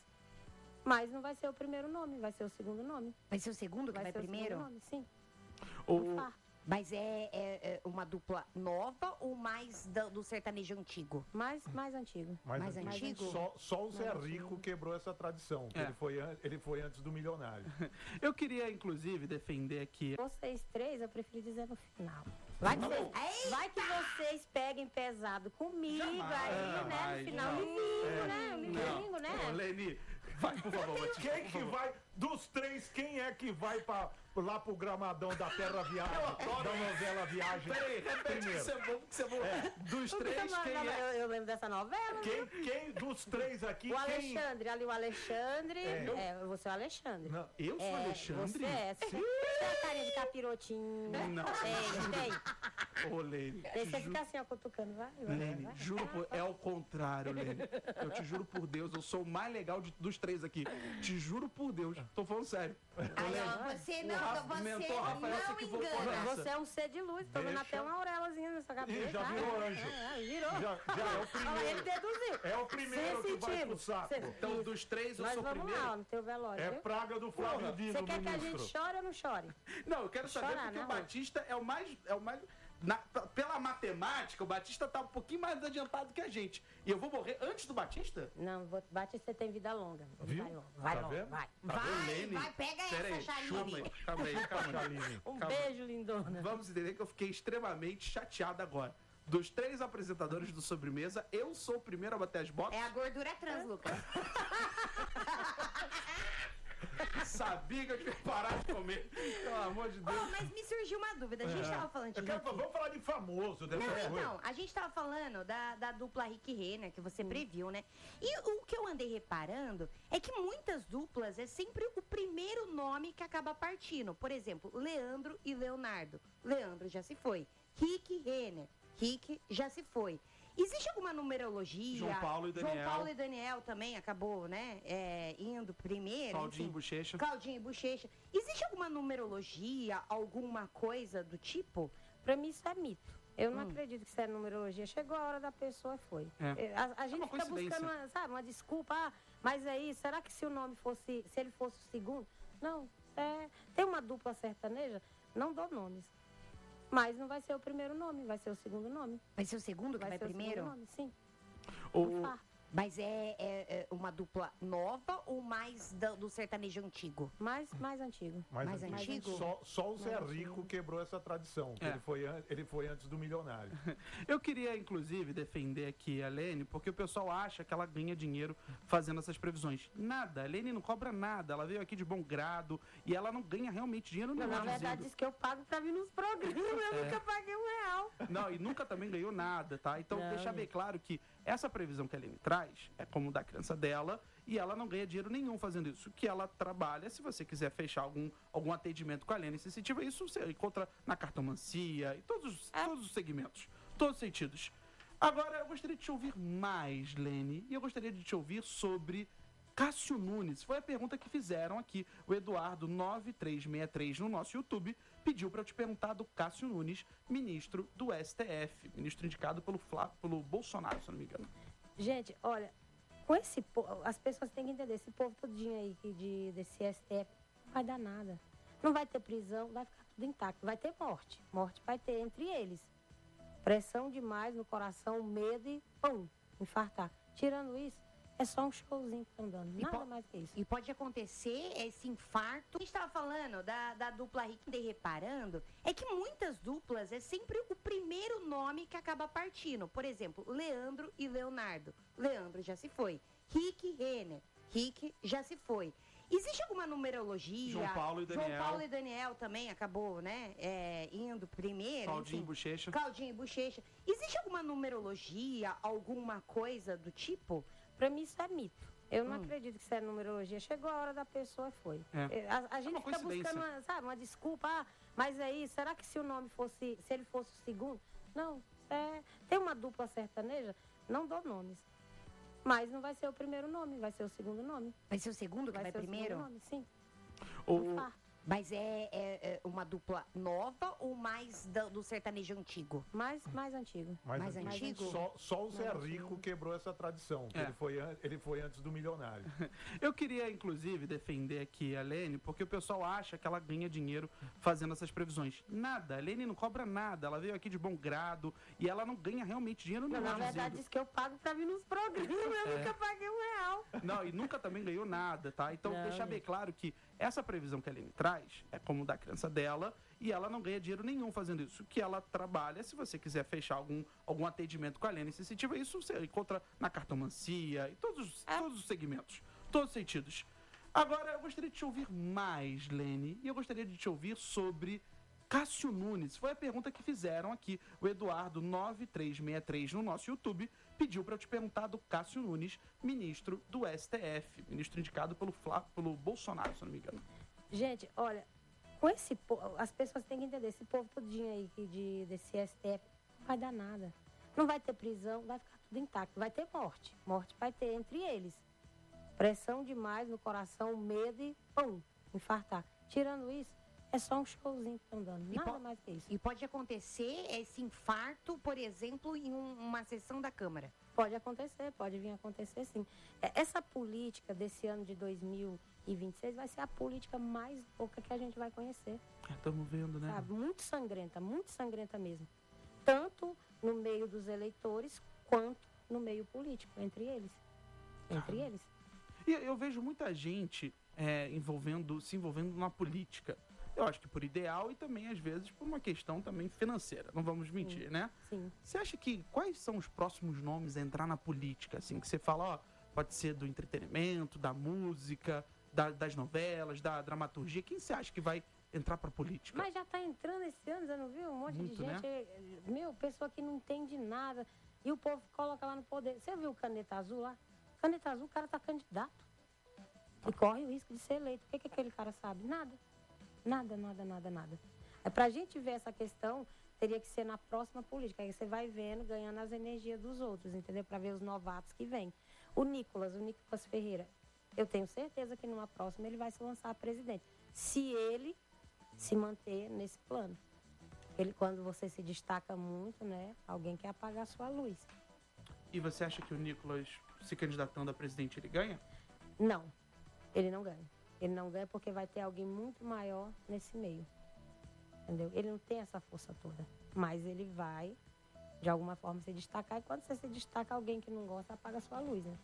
Mas não vai ser o primeiro nome, vai ser o segundo nome. Vai ser o segundo que vai, ser o primeiro? segundo nome, sim. O... Mas é, é- é uma dupla nova ou mais da- do sertanejo antigo? Mais, mais antigo. Mas Mais antigo? Só, só o Zé Mais Rico antigo. quebrou essa tradição. que É. Ele, foi, an- ele foi antes do milionário. Eu queria, inclusive, defender aqui... Vocês três, eu prefiro dizer no final. Vai que, Não. vocês, vai que vocês peguem pesado comigo Jamais, aí, né? jamais, No final, não. domingo, É. né? Domingo, né? Ô, Leni, vai, por favor, Batista, Quem por que favor. vai, dos três, quem é que vai pra, lá pro gramadão da Terra Viagem, da novela Viagem? Peraí, repete que primeiro? você é bom, que você é bom. Dos Porque três, eu, quem não- é? eu, eu lembro dessa novela. Quem, quem dos três aqui, O quem... Alexandre, ali o Alexandre. É. É, você é o Alexandre. Não, eu sou É, Alexandre? Você é. Você tem a carinha de capirotinho. Não. Tem, tem. Ô, Lene, Daí você ju- fica assim, ó, cutucando. Vai, vai, Lene, vai. juro por... É o contrário, Lene. Eu te juro por Deus, eu sou o mais legal de- dos três aqui. Te juro por Deus. Tô falando sério. Aí, ó, você O não, Rafa- você mentor Rafael se não equivocou engana. nessa. Você é um ser de luz. Tô vendo Deixa. até uma auréolazinha nessa cabeça. Ih, já Ah, virou é, anjo. é, virou. Já- já é o primeiro. Olha, ele deduziu. É o primeiro que vai pro Sensitivo. saco. Cê- Então, isso. dos três, eu Nós sou o vamos primeiro. lá, ó, no teu velório. É viu? praga do Flávio Dino, Você quer que a ministro. gente chore ou não chore? Não, eu quero saber Chorar, porque né, o Rô? Batista é o mais... É o mais na- p- pela matemática, o Batista tá um pouquinho mais adiantado que a gente. E eu vou morrer antes do Batista? Não, vou, Batista, você tem vida longa. Viu? Vai logo, vai Tá logo, vendo? vai. Tá vendo, Vai, Lene? vai, pega Pera essa, aí, Chaline. calma aí, calma aí, calma aí. Chaline. Um Calma. beijo, lindona. Vamos entender que eu fiquei extremamente chateado agora. Dos três apresentadores do Sobremesa, eu sou o primeiro a bater as botas. É a gordura trans, Lucas. Sabia que eu tinha que parar de comer. Pelo amor de Deus. Oh, mas me surgiu uma dúvida. A gente É. tava falando de Eu quero- Rick. Vamos falar de famoso dessa Não, coisa. então, a gente tava falando da, da dupla Rick Renner, que você previu, né? E o que eu andei reparando é que muitas duplas é sempre o primeiro nome que acaba partindo. Por exemplo, Leandro e Leonardo. Leandro já se foi. Rick Renner. Rick já se foi. Existe alguma numerologia? João Paulo e Daniel. João Paulo e Daniel também acabou, né? é, indo primeiro. Claudinho e enfim. Bochecha. Claudinho e Bochecha. Existe alguma numerologia, alguma coisa do tipo? Pra mim isso é mito. Eu não Hum. acredito que isso é numerologia. Chegou a hora da pessoa e foi. É. A, a gente uma fica coincidência. buscando uma, sabe, uma desculpa. Ah, mas aí, será que se o nome fosse, se ele fosse o segundo? Não, é, tem uma dupla sertaneja, não dou nomes. Mas não vai ser o primeiro nome, vai ser o segundo nome. Vai ser o segundo que vai, ser primeiro? o segundo nome, sim. O... Fato. Mas é, é- é uma dupla nova ou mais do, do sertanejo antigo? Mais, mais antigo. Mas Mais antigo? Só, só o Zé Mais Rico antigo. quebrou essa tradição, que É. ele, foi, an- ele foi antes do milionário. Eu queria, inclusive, defender aqui a Lene, porque o pessoal acha que ela ganha dinheiro fazendo essas previsões. Nada, a Lene não cobra nada, ela veio aqui de bom grado e ela não ganha realmente dinheiro Não, nenhum. na verdade, dizendo- diz que eu pago pra vir nos programas, eu É. nunca paguei um real. Não, e nunca também ganhou nada, tá? Então, Não, deixar bem claro que essa previsão que a Aline traz é como da criança dela e ela não ganha dinheiro nenhum fazendo isso. Que ela trabalha, se você quiser fechar algum, algum atendimento com a Aline Sensitiva, isso você encontra na cartomancia e todos, os- todos os segmentos, todos os sentidos. Agora, eu gostaria de te ouvir mais, Lene, e eu gostaria de te ouvir sobre Cássio Nunes. Foi a pergunta que fizeram aqui. O Eduardo nove três seis três no nosso YouTube pediu para eu te perguntar do Cássio Nunes, ministro do S T F, ministro indicado pelo, Flá, pelo Bolsonaro, se eu não me engano. Gente, olha, com esse povo, as pessoas têm que entender, esse povo todinho aí que de, desse S T F não vai dar nada. Não vai ter prisão, vai ficar tudo intacto. Vai ter morte. Morte vai ter entre eles. Pressão demais no coração, medo e pum, infartar. Tirando isso, é só um showzinho que tá andando. Nada po- mais que isso. E pode acontecer esse infarto. A gente estava falando da, da dupla Rick, e reparando, é que muitas duplas é sempre o primeiro nome que acaba partindo. Por exemplo, Leandro e Leonardo. Leandro já se foi. Rick e Renner. Rick já se foi. Existe alguma numerologia? João Paulo e Daniel. João Paulo e Daniel também acabou, né? é, indo primeiro. Claudinho e enfim. Bochecha. Claudinho e Bochecha. Existe alguma numerologia, alguma coisa do tipo? Pra mim isso é mito. Eu não Hum. acredito que isso é numerologia. Chegou a hora da pessoa e foi. É. É, A, a gente uma fica buscando coincidência. uma, sabe, uma desculpa. Ah, mas aí, será que se o nome fosse, se ele fosse o segundo? Não, é, tem uma dupla sertaneja, não dou nomes. Mas não vai ser o primeiro nome, vai ser o segundo nome. Vai ser o segundo que vai, ser o primeiro? segundo nome, sim. O, Infarto. Mas é, é- é uma dupla nova ou mais do, do sertanejo antigo? Mais, mais antigo. Mas Mais assim, antigo? Só, só o Zé Mais Rico antigo. quebrou essa tradição, que É. ele, foi, an- ele foi antes do milionário. Eu queria, inclusive, defender aqui a Lene, porque o pessoal acha que ela ganha dinheiro fazendo essas previsões. Nada, a Lene não cobra nada, ela veio aqui de bom grado e ela não ganha realmente dinheiro Não, nenhum. na verdade, dizendo- diz que eu pago pra vir nos programas, eu É. nunca paguei um real. Não, e nunca também ganhou nada, tá? Então, Não, deixar bem gente. claro que essa previsão que a Aline traz é como da criança dela e ela não ganha dinheiro nenhum fazendo isso. Que ela trabalha, se você quiser fechar algum, algum atendimento com a Aline Sensitiva, isso você encontra na cartomancia e todos, os- É. todos os segmentos, todos os sentidos. Agora, eu gostaria de te ouvir mais, Lene, e eu gostaria de te ouvir sobre Cássio Nunes. Foi a pergunta que fizeram aqui. O Eduardo nove três seis três no nosso YouTube pediu para eu te perguntar do Cássio Nunes, ministro do S T F, ministro indicado pelo, Flá, pelo Bolsonaro, se eu não me engano. Gente, olha, com esse povo, as pessoas têm que entender, esse povo todinho aí que de, desse S T F não vai dar nada. Não vai ter prisão, vai ficar tudo intacto. Vai ter morte. Morte vai ter entre eles. Pressão demais no coração, medo e pum, infartar. Tirando isso, é só um showzinho que tá andando. E Nada po- mais que isso. E pode acontecer esse infarto, por exemplo, em um- uma sessão da Câmara. Pode acontecer, pode vir a acontecer sim. É, Essa política desse ano de dois mil e vinte e seis vai ser a política mais louca que a gente vai conhecer. Estamos vendo, né? Sabe? Muito sangrenta, muito sangrenta mesmo. Tanto no meio dos eleitores, quanto no meio político, entre eles. Entre eles. E eu vejo muita gente é, envolvendo, se envolvendo na política. Eu acho que por ideal e também, às vezes, por uma questão também financeira. Não vamos mentir, né? Sim. Você acha que quais são os próximos nomes a entrar na política? Assim, que você fala, ó, pode ser do entretenimento, da música, da- das novelas, da dramaturgia. Quem você acha que vai entrar pra política? Mas já tá entrando esse ano, você não viu? Um monte Muito, de gente. né? eh, Meu, pessoa que não entende nada. E o povo coloca lá no poder. Você viu o Caneta Azul lá? Caneta Azul, o cara tá candidato. E corre o risco de ser eleito. O que, que aquele cara sabe? Nada. Nada, nada, nada, nada. É pra gente ver essa questão, teria que ser na próxima política. Aí você vai vendo, ganhando as energias dos outros, entendeu? Pra ver os novatos que vêm. O Nicolas, o Nicolas Ferreira, eu tenho certeza que numa próxima ele vai se lançar a presidente. Se ele se manter nesse plano. Ele, quando você se destaca muito, né? Alguém quer apagar a sua luz. E você acha que o Nicolas, se candidatando a presidente, ele ganha? Não, ele não ganha. Ele não ganha porque vai ter alguém muito maior nesse meio. Entendeu? Ele não tem essa força toda. Mas ele vai de alguma forma se destacar. E quando você se destaca, alguém que não gosta, apaga a sua luz, né?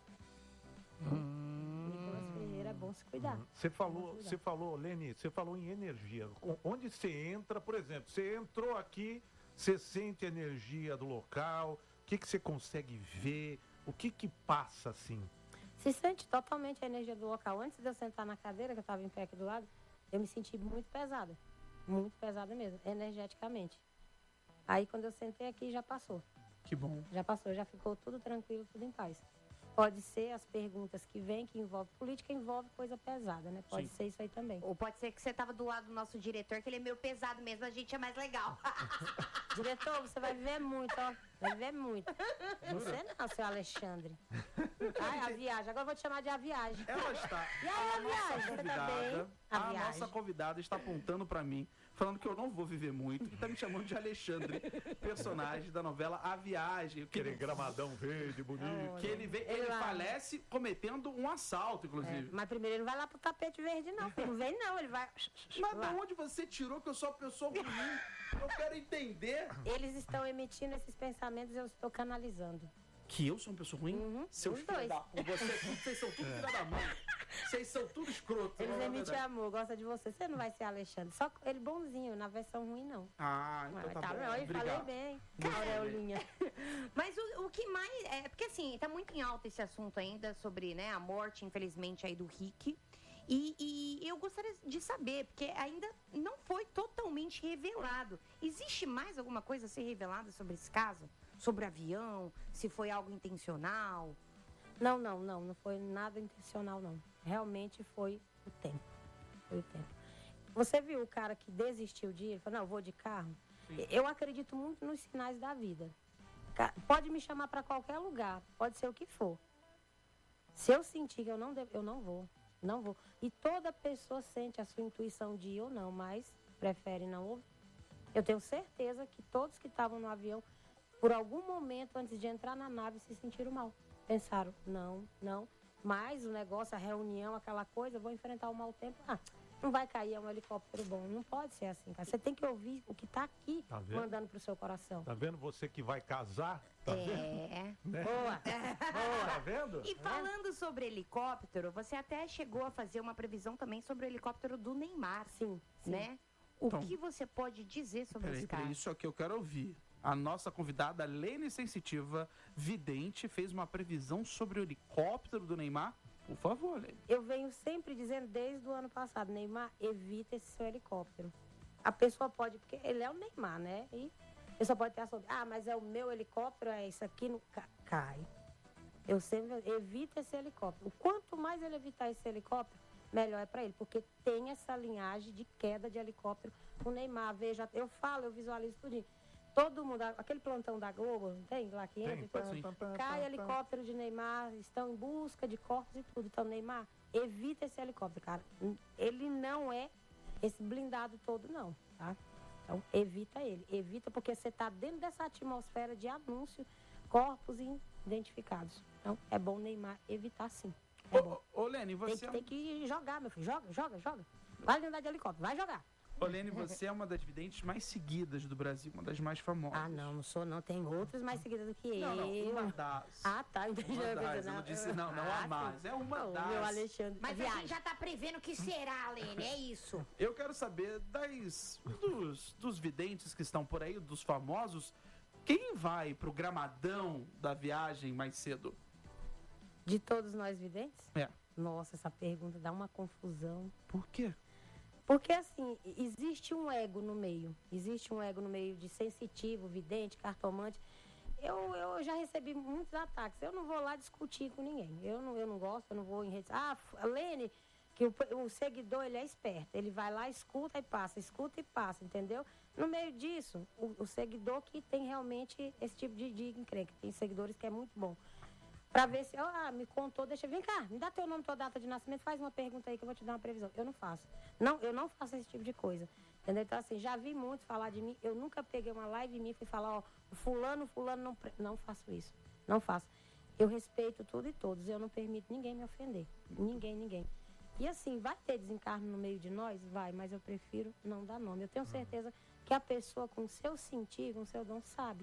Hum. Nicolas Ferreira, é bom se cuidar. Você falou, você falou, Lene, você falou em energia. O- Onde você entra, por exemplo, você entrou aqui, você sente a energia do local, o que, que você consegue ver, o que que passa assim? Se sente totalmente a energia do local. Antes de eu sentar na cadeira, que eu estava em pé aqui do lado, eu me senti muito pesada. Muito pesada mesmo, energeticamente. Aí quando eu sentei aqui, já passou. Que bom. Já passou, já ficou tudo tranquilo, tudo em paz. Pode ser as perguntas que vêm, que envolve política, envolve coisa pesada, né? Pode Sim. ser isso aí também. Ou pode ser que você tava do lado do nosso diretor, que ele é meio pesado mesmo, a gente é mais legal. Diretor, você vai viver muito, ó. Vai viver muito. Você não, seu Alexandre. Ai, a viagem. Agora eu vou te chamar de a viagem. Ela está. E aí, a, a nossa viagem? Você tá bem? convidada, A, a viagem. nossa convidada está apontando pra mim, falando que eu não vou viver muito, e tá me chamando de Alexandre, personagem da novela A Viagem. Que Aquele gramadão verde, bonito. Que ele, vê, Ele ele lá. falece cometendo um assalto, inclusive. Mas primeiro ele não vai lá pro tapete verde, não. Ele não vem, não. Ele vai. Mas lá. de onde você tirou que eu sou uma pessoa ruim? Eu quero entender. Eles estão emitindo esses pensamentos e eu estou canalizando. Que eu sou uma pessoa ruim? Uhum, Seus os filhos dois. da puta, você, vocês são tudo filha da mãe. Vocês são tudo escroto. Eles não é emitem verdade? amor, gosta de você. Você não vai ser Alexandre. Só ele bonzinho, na versão ruim, não. Ah, então Mas tá, tá bom. bom, eu falei Obrigado. bem. Muito Aureolinha. Mas o, o que mais. É porque assim, tá muito em alta esse assunto ainda sobre, né, a morte, infelizmente, aí do Rick. E, e eu gostaria de saber, porque ainda não foi totalmente revelado. Existe mais alguma coisa a ser revelada sobre esse caso? Sobre o avião? Se foi algo intencional? Não, não, não. Não foi nada intencional, não. Realmente foi o tempo. Foi o tempo. Você viu o cara que desistiu de ir? Ele falou, não, eu vou de carro. Sim. Eu acredito muito nos sinais da vida. Ca- Pode me chamar para qualquer lugar. Pode ser o que for. Se eu sentir que eu não devo, eu não vou. Não vou. E toda pessoa sente a sua intuição de ir ou não, mas prefere não ouvir. Eu tenho certeza que todos que estavam no avião, por algum momento antes de entrar na nave, se sentiram mal. Pensaram, não, não. Mas o negócio, a reunião, aquela coisa, vou enfrentar o mau tempo. Ah, não vai cair, é um helicóptero bom. Não pode ser assim, cara. Você tem que ouvir o que está aqui, Tá vendo? mandando pro seu coração. Tá vendo você que vai casar? Tá vendo? É. Né? Boa. Tá vendo? E falando sobre helicóptero, você até chegou a fazer uma previsão também sobre o helicóptero do Neymar. Sim, sim. Né? O Então, que você pode dizer sobre Peraí, esse peraí, caso? isso aqui eu quero ouvir. A nossa convidada, Lene Sensitiva, vidente, fez uma previsão sobre o helicóptero do Neymar. Por favor, Lene. Eu venho sempre dizendo desde o ano passado, Neymar, evita esse seu helicóptero. A pessoa pode, porque ele é o Neymar, né? E a pessoa pode ter a sua, ah, mas é o meu helicóptero, é isso aqui, não ca- cai. Eu sempre evita esse helicóptero. Quanto mais ele evitar esse helicóptero, melhor é para ele, porque tem essa linhagem de queda de helicóptero. O Neymar, veja, eu falo, eu visualizo tudinho. Todo mundo, aquele plantão da Globo, não tem lá que entra? Tem, Então, sim. cai helicóptero de Neymar, estão em busca de corpos e tudo. Então, Neymar, evita esse helicóptero, cara. Ele não é esse blindado todo, não, tá? Então, evita ele. Evita porque você está dentro dessa atmosfera de anúncio, corpos identificados. Então, é bom Neymar evitar, sim. É bom. Ô, ô, Lene, Tem você, que, é tem que jogar, meu filho. Joga, joga, joga. Vai andar de helicóptero, vai jogar. Ô, Lene, você é uma das videntes mais seguidas do Brasil, uma das mais famosas. Ah, não, não sou não. Tem outras mais seguidas do que Não, não, eu. uma das. Ah, tá. Entendi. Uma Eu das, pensei, eu não disse não, não Ah, a mais. sim. É uma Não, das. Meu Alexandre. Mas a viagem. gente já tá prevendo o que será, Lene, é isso. Eu quero saber das, dos, dos videntes que estão por aí, dos famosos, quem vai pro gramadão da viagem mais cedo? De todos nós videntes? É. Nossa, essa pergunta dá uma confusão. Por quê? Porque, assim, existe um ego no meio. Existe um ego no meio de sensitivo, vidente, cartomante. Eu, eu já recebi muitos ataques. Eu não vou lá discutir com ninguém. Eu não, eu não gosto, eu não vou em redes. Ah, a Lene, que o, o seguidor, ele é esperto. Ele vai lá, escuta e passa, escuta e passa, entendeu? No meio disso, o, o seguidor que tem realmente esse tipo de, de encrenca. Tem seguidores que é muito bom. Pra ver se, ah, me contou, deixa, vem cá, me dá teu nome, tua data de nascimento, faz uma pergunta aí que eu vou te dar uma previsão. Eu não faço. Não, eu não faço esse tipo de coisa. Entendeu? Então, assim, já vi muitos falar de mim, eu nunca peguei uma live em mim e fui falar, ó, fulano, fulano, não, pre- não faço isso. Não faço. Eu respeito tudo e todos, eu não permito ninguém me ofender. Ninguém, ninguém. E assim, vai ter desencarno no meio de nós? Vai, mas eu prefiro não dar nome. Eu tenho certeza que a pessoa com seu sentir, com seu dom, sabe.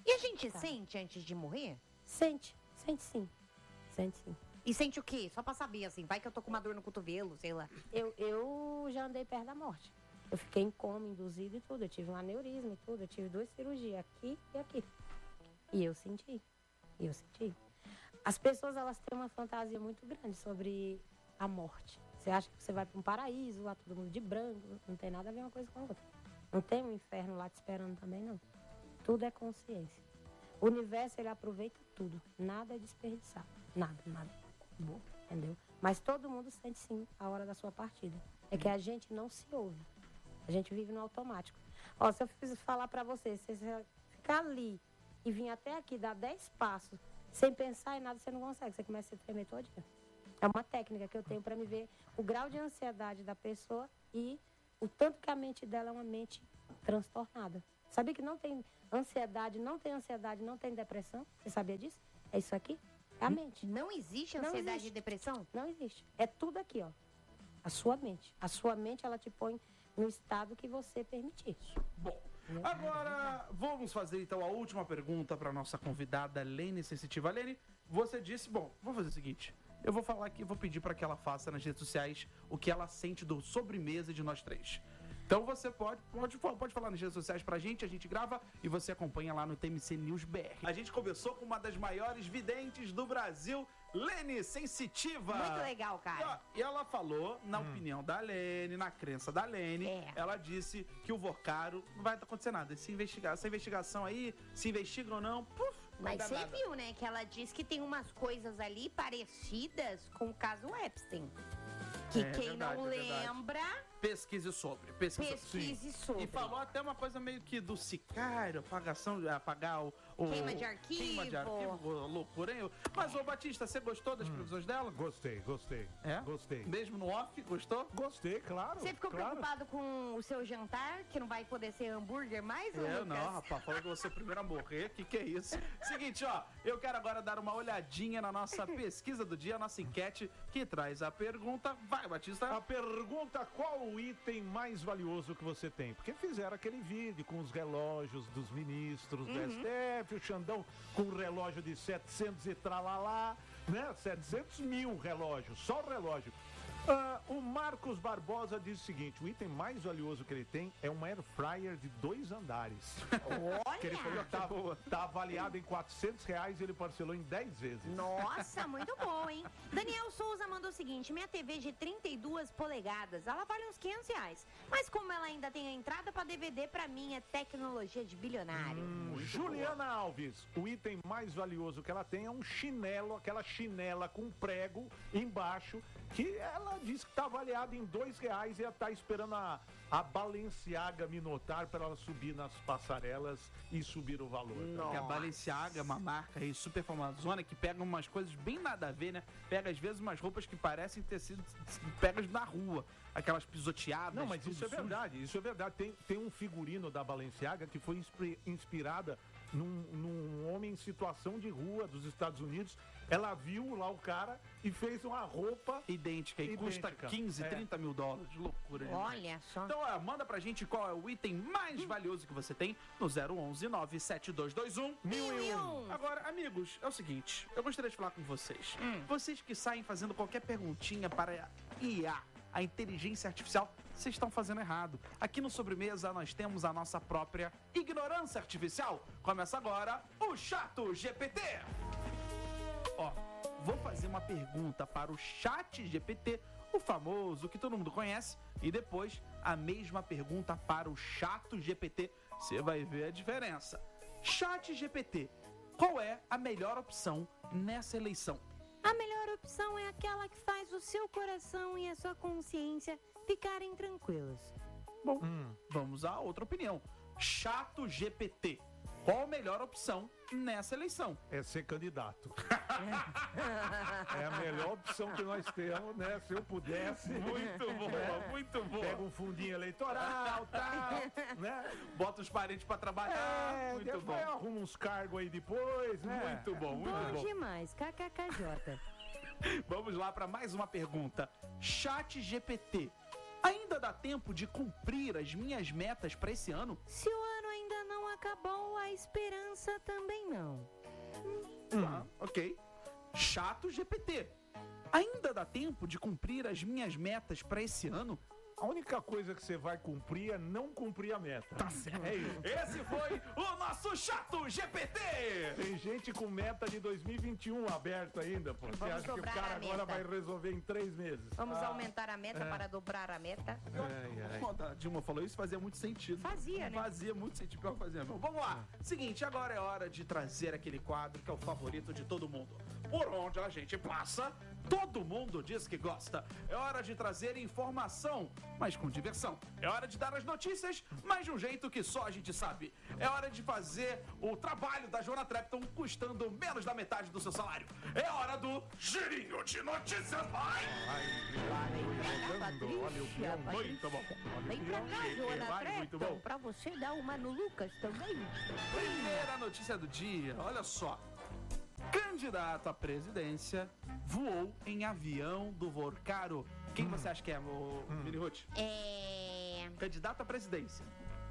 E a gente tá. sente antes de morrer? Sente, sente sim. Sente sim. E sente o quê? Só pra saber, assim, vai que eu tô com uma dor no cotovelo, sei lá. Eu, eu já andei perto da morte. Eu fiquei em coma, induzido e tudo. Eu tive um aneurisma e tudo. Eu tive duas cirurgias, aqui e aqui. E eu senti. E eu senti. As pessoas, elas têm uma fantasia muito grande sobre a morte. Você acha que você vai para um paraíso, lá todo mundo de branco. Não tem nada a ver uma coisa com a outra. Não tem um inferno lá te esperando também, não. Tudo é consciência. O universo, ele aproveita tudo. Nada é desperdiçado. Nada, nada. Bom, entendeu? Mas todo mundo sente sim a hora da sua partida. É que a gente não se ouve. A gente vive no automático. Ó, se eu fiz falar pra você, se você ficar ali e vir até aqui, dar dez passos, sem pensar em nada, você não consegue. Você começa a se tremer todo dia. É uma técnica que eu tenho pra me ver o grau de ansiedade da pessoa e o tanto que a mente dela é uma mente transtornada. Sabia que não tem ansiedade, não tem ansiedade, não tem depressão? Você sabia disso? É isso aqui? É a mente. Não existe ansiedade não existe. e depressão? Não existe. É tudo aqui, ó. A sua mente. A sua mente, ela te põe no estado que você permitir. Bom, agora vamos fazer então a última pergunta para nossa convidada Lene Sensitiva. Lene, você disse, bom, vamos fazer o seguinte, eu vou falar aqui, vou pedir para que ela faça nas redes sociais o que ela sente do sobremesa de nós três. Então você pode, pode, pode falar nas redes sociais pra gente, a gente grava e você acompanha lá no T M C News B R. A gente conversou com uma das maiores videntes do Brasil, Lene Sensitiva. Muito legal, cara. E, ó, e ela falou, na hum. opinião da Lene, na crença da Lene, é. ela disse que o Vocaro não vai acontecer nada. Se investigar, essa investigação aí, se investiga ou não, puf, mas você nada. viu, né, que ela disse que tem umas coisas ali parecidas com o caso Epstein. Que é, quem verdade, não lembra... Pesquise sobre. Pesquise, pesquise sobre. E falou até uma coisa meio que do sicário, apagação, apagar o... o queima de arquivo. Queima de arquivo, loucura, hein? Mas, ô Batista, você gostou das hum. previsões dela? Gostei, gostei. É? Gostei. Mesmo no off, gostou? Gostei, claro. Você ficou claro. preocupado com o seu jantar, que não vai poder ser hambúrguer mais, é, Lucas? Não, rapaz, falou que você é o primeiro a morrer, que que é isso? Seguinte, ó, eu quero agora dar uma olhadinha na nossa pesquisa do dia, a nossa enquete, que traz a pergunta. Vai, Batista. A pergunta, qual o item mais mais valioso que você tem, porque fizeram aquele vídeo com os relógios dos ministros uhum. do S T F, o Xandão com um relógio de setecentos e tralalá, né, setecentos mil relógios, só o relógio. Uh, o Marcos Barbosa diz o seguinte, o item mais valioso que ele tem é um air fryer de dois andares. Olha! Que ele falou que tá, tá avaliado em quatrocentos reais e ele parcelou em dez vezes. Nossa, muito bom, hein? Daniel Souza mandou o seguinte, minha T V de trinta e duas polegadas, ela vale uns quinhentos reais. Mas como ela ainda tem a entrada para D V D, pra mim é tecnologia de bilionário. Hum, Juliana boa. Alves, o item mais valioso que ela tem é um chinelo, aquela chinela com prego embaixo, que ela disse que está avaliado em dois reais e ela está esperando a, a Balenciaga Minotaur para ela subir nas passarelas e subir o valor. Porque a Balenciaga é uma marca aí super famosona que pega umas coisas bem nada a ver, né? Pega às vezes umas roupas que parecem ter sido pegas na rua, aquelas pisoteadas. Não, mas isso é sujo. verdade, isso é verdade. Tem, tem um figurino da Balenciaga que foi inspirada num, num homem em situação de rua dos Estados Unidos. Ela viu lá o cara e fez uma roupa idêntica e idêntica. Custa quinze, é. trinta mil dólares. Loucura. Olha né? só. Então, ó, manda pra gente qual é o item mais hum. valioso que você tem no zero onze nove sete dois dois um mil e um. Agora, amigos, é o seguinte, eu gostaria de falar com vocês. Hum. Vocês que saem fazendo qualquer perguntinha para I A, a inteligência artificial, vocês estão fazendo errado. Aqui no Sobremesa nós temos a nossa própria ignorância artificial. Começa agora o Chato G P T. Ó, vou fazer uma pergunta para o Chat G P T, o famoso que todo mundo conhece, e depois a mesma pergunta para o Chato G P T. Você vai ver a diferença. Chat G P T, qual é a melhor opção nessa eleição? A melhor opção é aquela que faz o seu coração e a sua consciência ficarem tranquilos. Bom, hum. vamos a outra opinião. Chato G P T, qual a melhor opção nessa eleição? É ser candidato. É a melhor opção que nós temos, né? Se eu pudesse. Muito boa, é, muito boa. Pega um fundinho eleitoral, tal, né? Bota os parentes pra trabalhar. É, muito depois bom. Arruma uns cargos aí depois, né? Muito bom, muito bom. Bom demais, K K K J. Vamos lá para mais uma pergunta. Chat G P T, ainda dá tempo de cumprir as minhas metas para esse ano? Se o ano ainda não acabou a esperança também não. Hum, ah, ok. Chato G P T. Ainda dá tempo de cumprir as minhas metas para esse ano? A única coisa que você vai cumprir é não cumprir a meta. Tá certo. Esse foi o nosso Chato G P T. Tem gente com meta de dois mil e vinte e um aberto ainda, pô. Você acha que o cara agora vai resolver em três meses? Vamos ah. aumentar a meta é. para dobrar a meta? Ai, ai. Quando a Dilma falou isso, fazia muito sentido. Fazia, né? Fazia muito sentido. Pior que fazia mesmo. Vamos lá. Seguinte, agora é hora de trazer aquele quadro que é o favorito de todo mundo. Por onde a gente passa, todo mundo diz que gosta. É hora de trazer informação, mas com diversão. É hora de dar as notícias, mas de um jeito que só a gente sabe. É hora de fazer o trabalho da Joana Trepton custando menos da metade do seu salário. É hora do girinho de notícias. Vai! Muito bom. Vem pra cá, Joana Trepton, pra você dar uma no Lucas também. Primeira notícia do dia, olha só. Candidato à presidência voou em avião do Vorcaro. Quem hum. você acha que é, o hum. Mini Ruth? É... Candidato à presidência.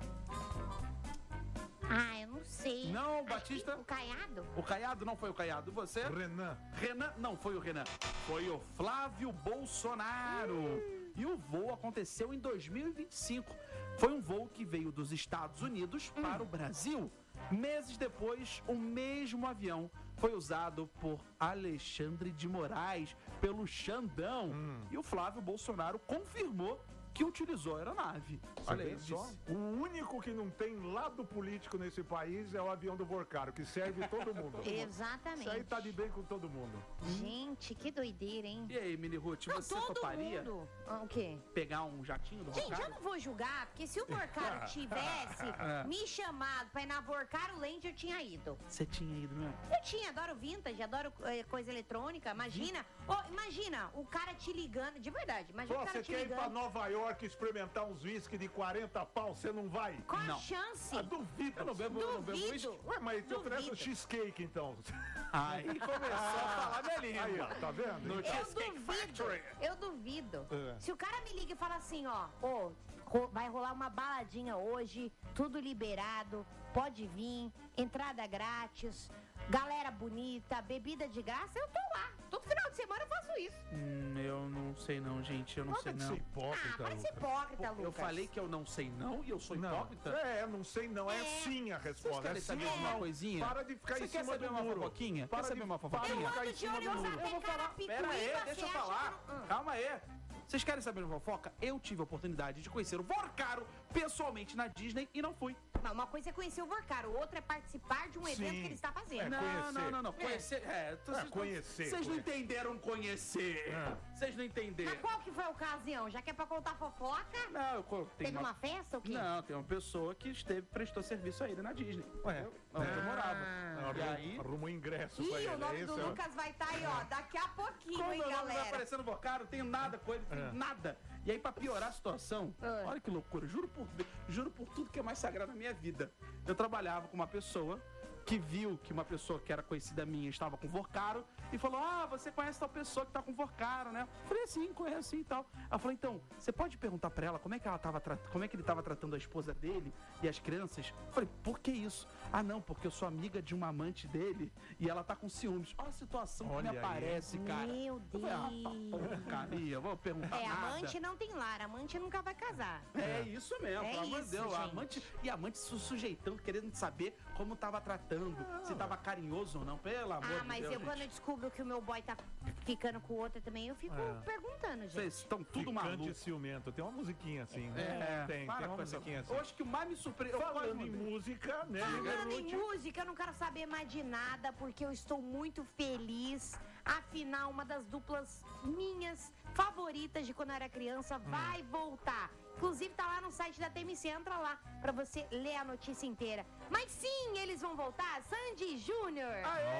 Ah, eu não sei. Não, Batista? O Caiado? O Caiado não foi o Caiado. Você? Renan. Renan não foi o Renan. Foi o Flávio Bolsonaro. Hum. E o voo aconteceu em dois mil e vinte e cinco. Foi um voo que veio dos Estados Unidos hum. para o Brasil. Meses depois, o mesmo avião foi usado por Alexandre de Moraes, pelo Xandão. Hum. E o Flávio Bolsonaro confirmou que utilizou a aeronave. Olha aí, só. O único que não tem lado político nesse país é o avião do Vorcaro, que serve todo mundo. Exatamente. Isso aí tá de bem com todo mundo. Gente, que doideira, hein? E aí, Mini Ruth, você não, todo toparia? Mundo. Ah, o quê? Pegar um jatinho do Vorcaro? Gente, eu não vou julgar, porque se o Vorcaro tivesse me chamado pra ir na Vorcaro Land, eu tinha ido. Você tinha ido, né? Eu tinha, adoro vintage, adoro é, coisa eletrônica. Imagina, oh, imagina o cara te ligando, de verdade, imagina Pô, o cara você te quer ligando. ir pra Nova York experimentar uns whisky de quarenta pau, você não vai? Qual não. a chance? Ah, duvido. Eu não bebo, eu não bebo whisky. Ué, mas te oferece um cheesecake, então. Aí começou a falar minha língua. Aí, ó, tá vendo? No eu Cheesecake duvido, Factory. eu duvido. É. Se o cara me liga e fala assim, ó, ô, ro- vai rolar uma baladinha hoje, tudo liberado, pode vir, entrada grátis, galera bonita, bebida de graça, eu tô lá. Todo final de semana eu faço isso. Hum, eu não sei não, gente, eu não Para sei de não. ser hipócrita, Ah, parece Lucas. hipócrita, Lucas. Eu falei que eu não sei não e eu sou Não. hipócrita? É, não sei não. É, É. sim a Vocês resposta. querem É sim saber ou uma não. coisinha? Para de ficar Você em quer cima saber do uma muro. fofoquinha? Para Quer saber de- uma para fofoquinha? de Eu ficar ando em de cima olho do em muro. você. Eu vou falar. Picuí, Pera aí, você deixa eu acha falar. que não- Ah. Calma aí. Vocês querem saber uma fofoca? Eu tive a oportunidade de conhecer o Vorcaro pessoalmente na Disney e não fui. Não, uma coisa é conhecer o Vorcaro, outra é participar de um evento Sim. que ele está fazendo. É, Não, conhecer. não, não, não. Conhecer. É, tu- É, vocês não- conhecer, Vocês não conhecer. entenderam conhecer. É. Vocês não Mas entenderam. qual que foi a ocasião? Já que é pra contar fofoca? Não, eu co- tem Teve uma festa ou quê? Não, tem uma pessoa que esteve, prestou serviço a ele na Disney. Ué. Onde eu Ah. morava. Não, E arrumou- aí, Arrumou ingresso Ih, pra ele. o nome é do esse, ó. Lucas vai estar aí, ó, daqui a pouquinho, como hein, meu nome vai galera? aparecer no Vorcaro, não tenho nada com ele, não tenho É. nada. E aí, pra piorar a situação, É. olha que loucura, juro por, juro por tudo que é mais sagrado na minha vida. Eu trabalhava com uma pessoa que viu que uma pessoa que era conhecida minha estava com Vorcaro e falou: ah, você conhece tal pessoa que tá com Vorcaro, né? Eu falei, sim, conheço sim e tal. Ela falou, então, você pode perguntar pra ela como é que ela tava tra- como é que ele tava tratando a esposa dele e as crianças? Eu falei, por que isso? Ah, não, porque eu sou amiga de uma amante dele e ela tá com ciúmes. Olha a situação Olha que me aí. aparece, cara. Meu Eu falei, ah, Deus. tá, porcaria, vou perguntar É, nada. amante não tem lar, amante nunca vai casar. É isso mesmo, É pelo amor de isso, Deus. A gente. amante, e a amante se sujeitando, querendo saber como tava tratando, se tava carinhoso ou não, pelo amor Ah, de mas Deus. eu quando eu gente. descubro que o meu boy tá ficando com outra também, eu fico É. perguntando, gente. Vocês estão tudo Ficante maluco. ciumento. Tem uma musiquinha assim, né? É, tem, para tem uma com essa. musiquinha assim. Eu acho que o mais me surpreendeu. Falando em música, né? Falando em Ruth? música, eu não quero saber mais de nada, porque eu estou muito feliz. Afinal, uma das duplas minhas favoritas de quando eu era criança vai voltar. Inclusive, tá lá no site da T M C, entra lá pra você ler a notícia inteira. Mas sim, eles vão voltar, Sandy Júnior.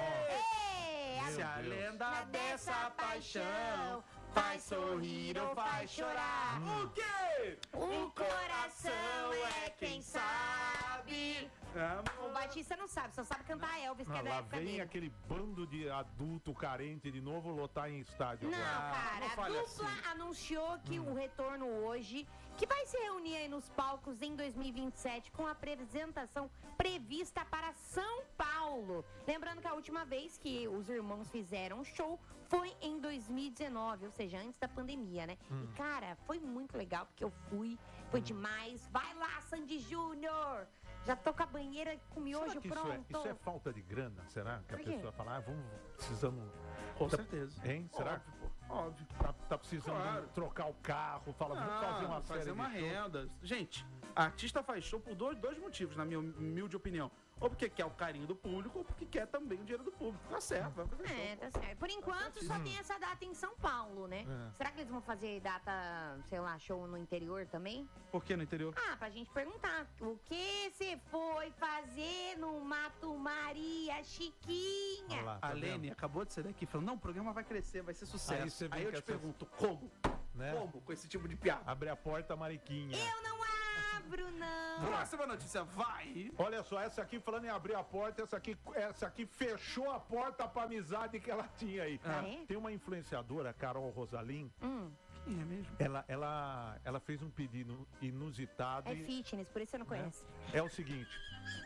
Aê! Se a Deus. lenda dessa paixão faz sorrir ou faz chorar. O quê? O coração é quem sabe. É, O Batista não sabe, só sabe cantar Elvis, que Não, é da lá época vem dele. aquele bando de adulto carente de novo lotar em estádio. Não, agora. cara, não a fale dupla assim. anunciou que o retorno hoje, que vai se reunir aí nos palcos em dois mil e vinte e sete com a apresentação prevista para São Paulo. Lembrando que a última vez que os irmãos fizeram show foi em dois mil e dezenove, ou seja, antes da pandemia, né? Hum. E, cara, foi muito legal, porque eu fui, foi demais. Vai lá, Sandy Júnior! Já tô com a banheira com miojo Será que isso pronto. é, isso é falta de grana? Será que a Por quê? pessoa fala, ah, vamos, precisamos... Com tá- certeza. Hein? Será? Óbvio, pô. Óbvio. Tá, tá precisando Claro. trocar o carro, fala, vamos Ah, fazer uma série fazer uma de shows. renda. Gente, a artista faz show por dois, dois motivos, na minha humilde opinião. Ou porque quer o carinho do público, ou porque quer também o dinheiro do público. Tá certo, vai fazer show. É, tá certo. Por enquanto, só tem essa data em São Paulo, né? É. Será que eles vão fazer data, sei lá, show no interior também? Por que no interior? Ah, pra gente perguntar. O que você foi fazer no Mato Maria, Chiquinha? Olha lá, tá A Lene vendo? acabou de sair daqui falando, não, o programa vai crescer, vai ser Aí sucesso. você Aí, vem eu com te essas- pergunto, como? Né? Como com esse tipo de piada? Abre a porta, Mariquinha. Eu não abro, não. Próxima notícia, vai! Olha só, essa aqui, falando em abrir a porta, essa aqui, essa aqui fechou a porta pra amizade que ela tinha aí. Ah, é? Tem uma influenciadora, Carol Rosalim, Hum, Quem é mesmo? ela, ela, ela fez um pedido inusitado. é e- fitness, por isso você não conhece. É o seguinte.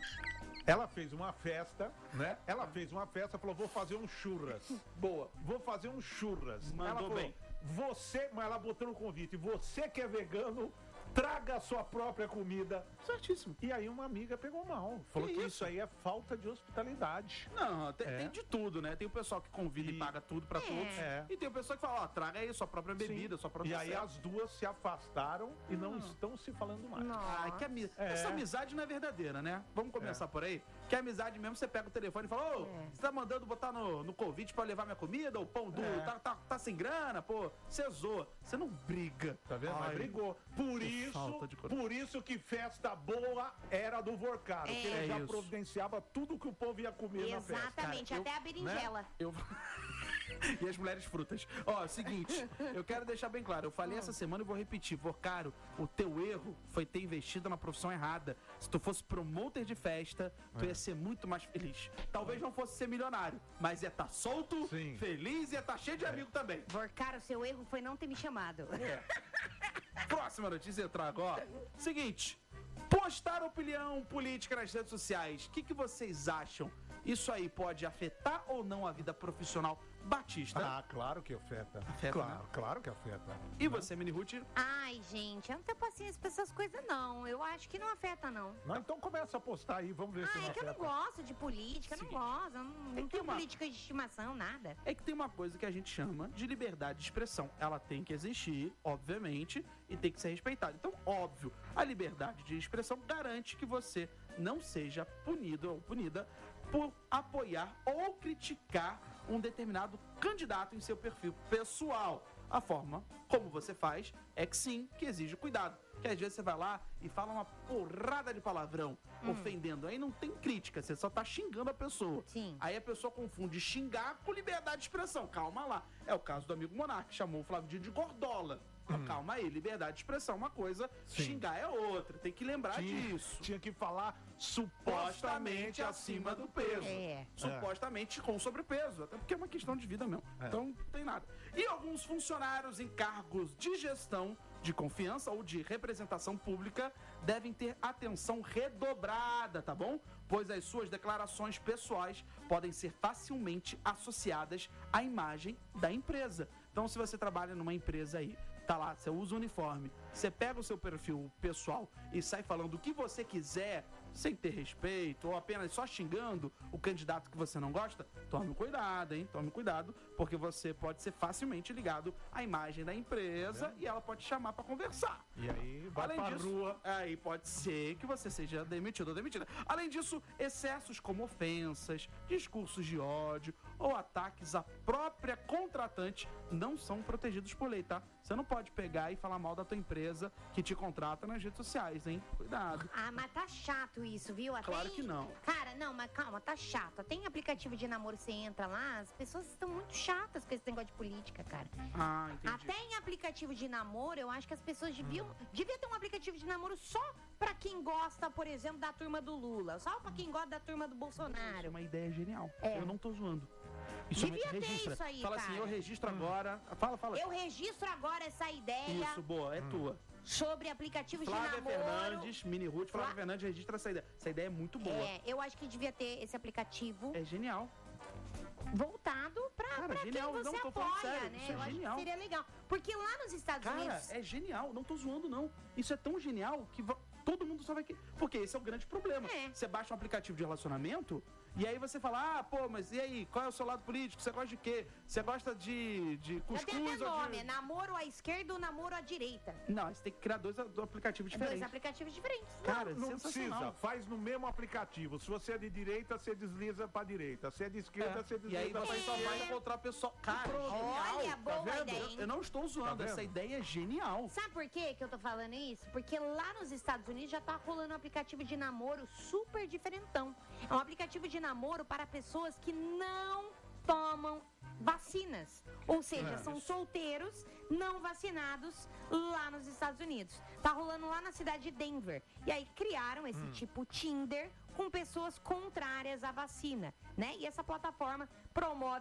Ela fez uma festa, né? Ela fez uma festa, falou, vou fazer um churras. Boa. Vou fazer um churras. Mandou ela falou, bem. Você, mas ela botou no convite, você que é vegano, traga a sua própria comida. Certíssimo. E aí uma amiga pegou mal. Falou que, Que isso? isso? aí é falta de hospitalidade. Não, tem, É. tem de tudo, né? Tem o pessoal que convida e, E- paga tudo pra É. todos. É. E tem o pessoal que fala, ó, traga aí sua própria bebida, sua própria E aí cesta. as duas se afastaram e não estão se falando mais. Ai, que ami... É. Essa amizade não é verdadeira, né? Vamos começar É. por aí? Que amizade mesmo, você pega o telefone e fala, ô, É. você tá mandando botar no, no convite pra levar minha comida, o pão duro, É. tá, tá, tá sem grana, pô, você zoa. Você não briga. Tá vendo? Ai, Mas brigou. Por que isso, falta de coragem. por isso que festa boa era do Vorcaro. É. Que ele É já isso. providenciava tudo que o povo ia comer na festa. Exatamente, Cara, até eu- a berinjela. Eu... e as mulheres frutas. Ó, seguinte, eu quero deixar bem claro. Eu falei essa semana e vou repetir. Vocaro, o teu erro foi ter investido na profissão errada. Se tu fosse promoter de festa, tu ia ser muito mais feliz. Talvez não fosse ser milionário, mas ia estar solto, Sim. feliz e ia estar cheio de amigo também. Vorcar, o seu erro foi não ter me chamado. Próxima notícia eu trago, ó. Seguinte, postar opinião política nas redes sociais. O que, que vocês acham? Isso aí pode afetar ou não a vida profissional? Batista. Ah, claro que afeta. Afeta, claro, né? claro que afeta. E você, Mini Ruth? Ai, gente, eu não tenho paciência pra essas coisas, não. Eu acho que não afeta, não. Não, então começa a postar aí, vamos ver se Ah, não é que eu não afeta. gosto de política, eu não Seguinte, gosto. Eu não, não que tenho uma- política de estimação, nada. É que tem uma coisa que a gente chama de liberdade de expressão. Ela tem que existir, obviamente, e tem que ser respeitada. Então, óbvio, a liberdade de expressão garante que você não seja punido ou punida por apoiar ou criticar um determinado candidato em seu perfil pessoal. A forma como você faz é que sim, que exige cuidado. Porque às vezes você vai lá e fala uma porrada de palavrão, ofendendo. Aí não tem crítica, você só tá xingando a pessoa. Sim. Aí a pessoa confunde xingar com liberdade de expressão. Calma lá. É o caso do amigo Monark, que chamou o Flávio Dino de gordola. Então, calma aí, liberdade de expressão é uma coisa, Sim. xingar é outra. Tem que lembrar Tinha, disso. tinha que falar supostamente acima do peso. É. Supostamente com sobrepeso, até porque é uma questão de vida mesmo. É. Então não tem nada. E alguns funcionários em cargos de gestão, de confiança ou de representação pública devem ter atenção redobrada, tá bom? Pois as suas declarações pessoais podem ser facilmente associadas à imagem da empresa. Então, se você trabalha numa empresa aí, tá lá, você usa o uniforme, você pega o seu perfil pessoal e sai falando o que você quiser, sem ter respeito, ou apenas só xingando o candidato que você não gosta, tome cuidado, hein? Tome cuidado, porque você pode ser facilmente ligado à imagem da empresa e ela pode te chamar pra conversar. E aí vai Além pra disso, rua. aí pode ser que você seja demitido ou demitida. Além disso, excessos como ofensas, discursos de ódio ou ataques à própria contratante não são protegidos por lei, tá? Você não pode pegar e falar mal da tua empresa que te contrata nas redes sociais, hein? Cuidado. Ah, mas tá chato muito isso, viu? Até Claro em- que não. Cara, não, mas calma, tá chato. Tem aplicativo de namoro, você entra lá, as pessoas estão muito chatas com esse negócio de política, cara. Ah, entendi. Até em aplicativo de namoro, eu acho que as pessoas deviam... Devia ter um aplicativo de namoro só pra quem gosta, por exemplo, da turma do Lula. Só pra quem gosta da turma do Isso é Bolsonaro. uma ideia genial. É. Eu não tô zoando. Isso Devia ter registra. isso aí, Fala assim, cara. eu registro agora. Fala, fala. Eu registro agora essa ideia Isso, boa, é tua. sobre aplicativos de Flávia namoro. Fernandes, Mini Ruth, Flávia Flá- Fernandes registra essa ideia. Essa ideia é muito boa. É, eu acho que devia ter esse aplicativo É genial. voltado pra, Cara, pra quem genial. você Não, tô apoia, falando sério, né? isso é eu acho genial. que seria legal. Porque lá nos Estados Cara, Unidos... é genial. Não tô zoando, não. Isso é tão genial que va- todo mundo só vai... que- Porque esse é o grande problema. É. Você baixa um aplicativo de relacionamento e aí você fala, ah, pô, mas e aí? Qual é o seu lado político? Você gosta de quê? Você gosta de, de Já cuscuz tem até ou nome, de... é namoro à esquerda ou namoro à direita. Não, você tem que criar dois a- dois aplicativos diferentes. Dois aplicativos diferentes. Cara, Não sensacional. precisa, faz no mesmo aplicativo. Se você é de direita, você desliza pra direita. Se é de esquerda, É. você desliza E aí pra você só esquerda. vai encontrar pessoal. Cara, Olha, genial. boa tá vendo? ideia, hein? Eu, eu não estou zoando, Tá vendo? essa ideia é genial. Sabe por quê que eu tô falando isso? Porque lá nos Estados Unidos já tá rolando um aplicativo de namoro super diferentão. É um aplicativo de namoro para pessoas que não tomam vacinas. Ou seja, É. são solteiros não vacinados lá nos Estados Unidos. Tá rolando lá na cidade de Denver. E aí criaram esse tipo Tinder com pessoas contrárias à vacina, né? E essa plataforma promove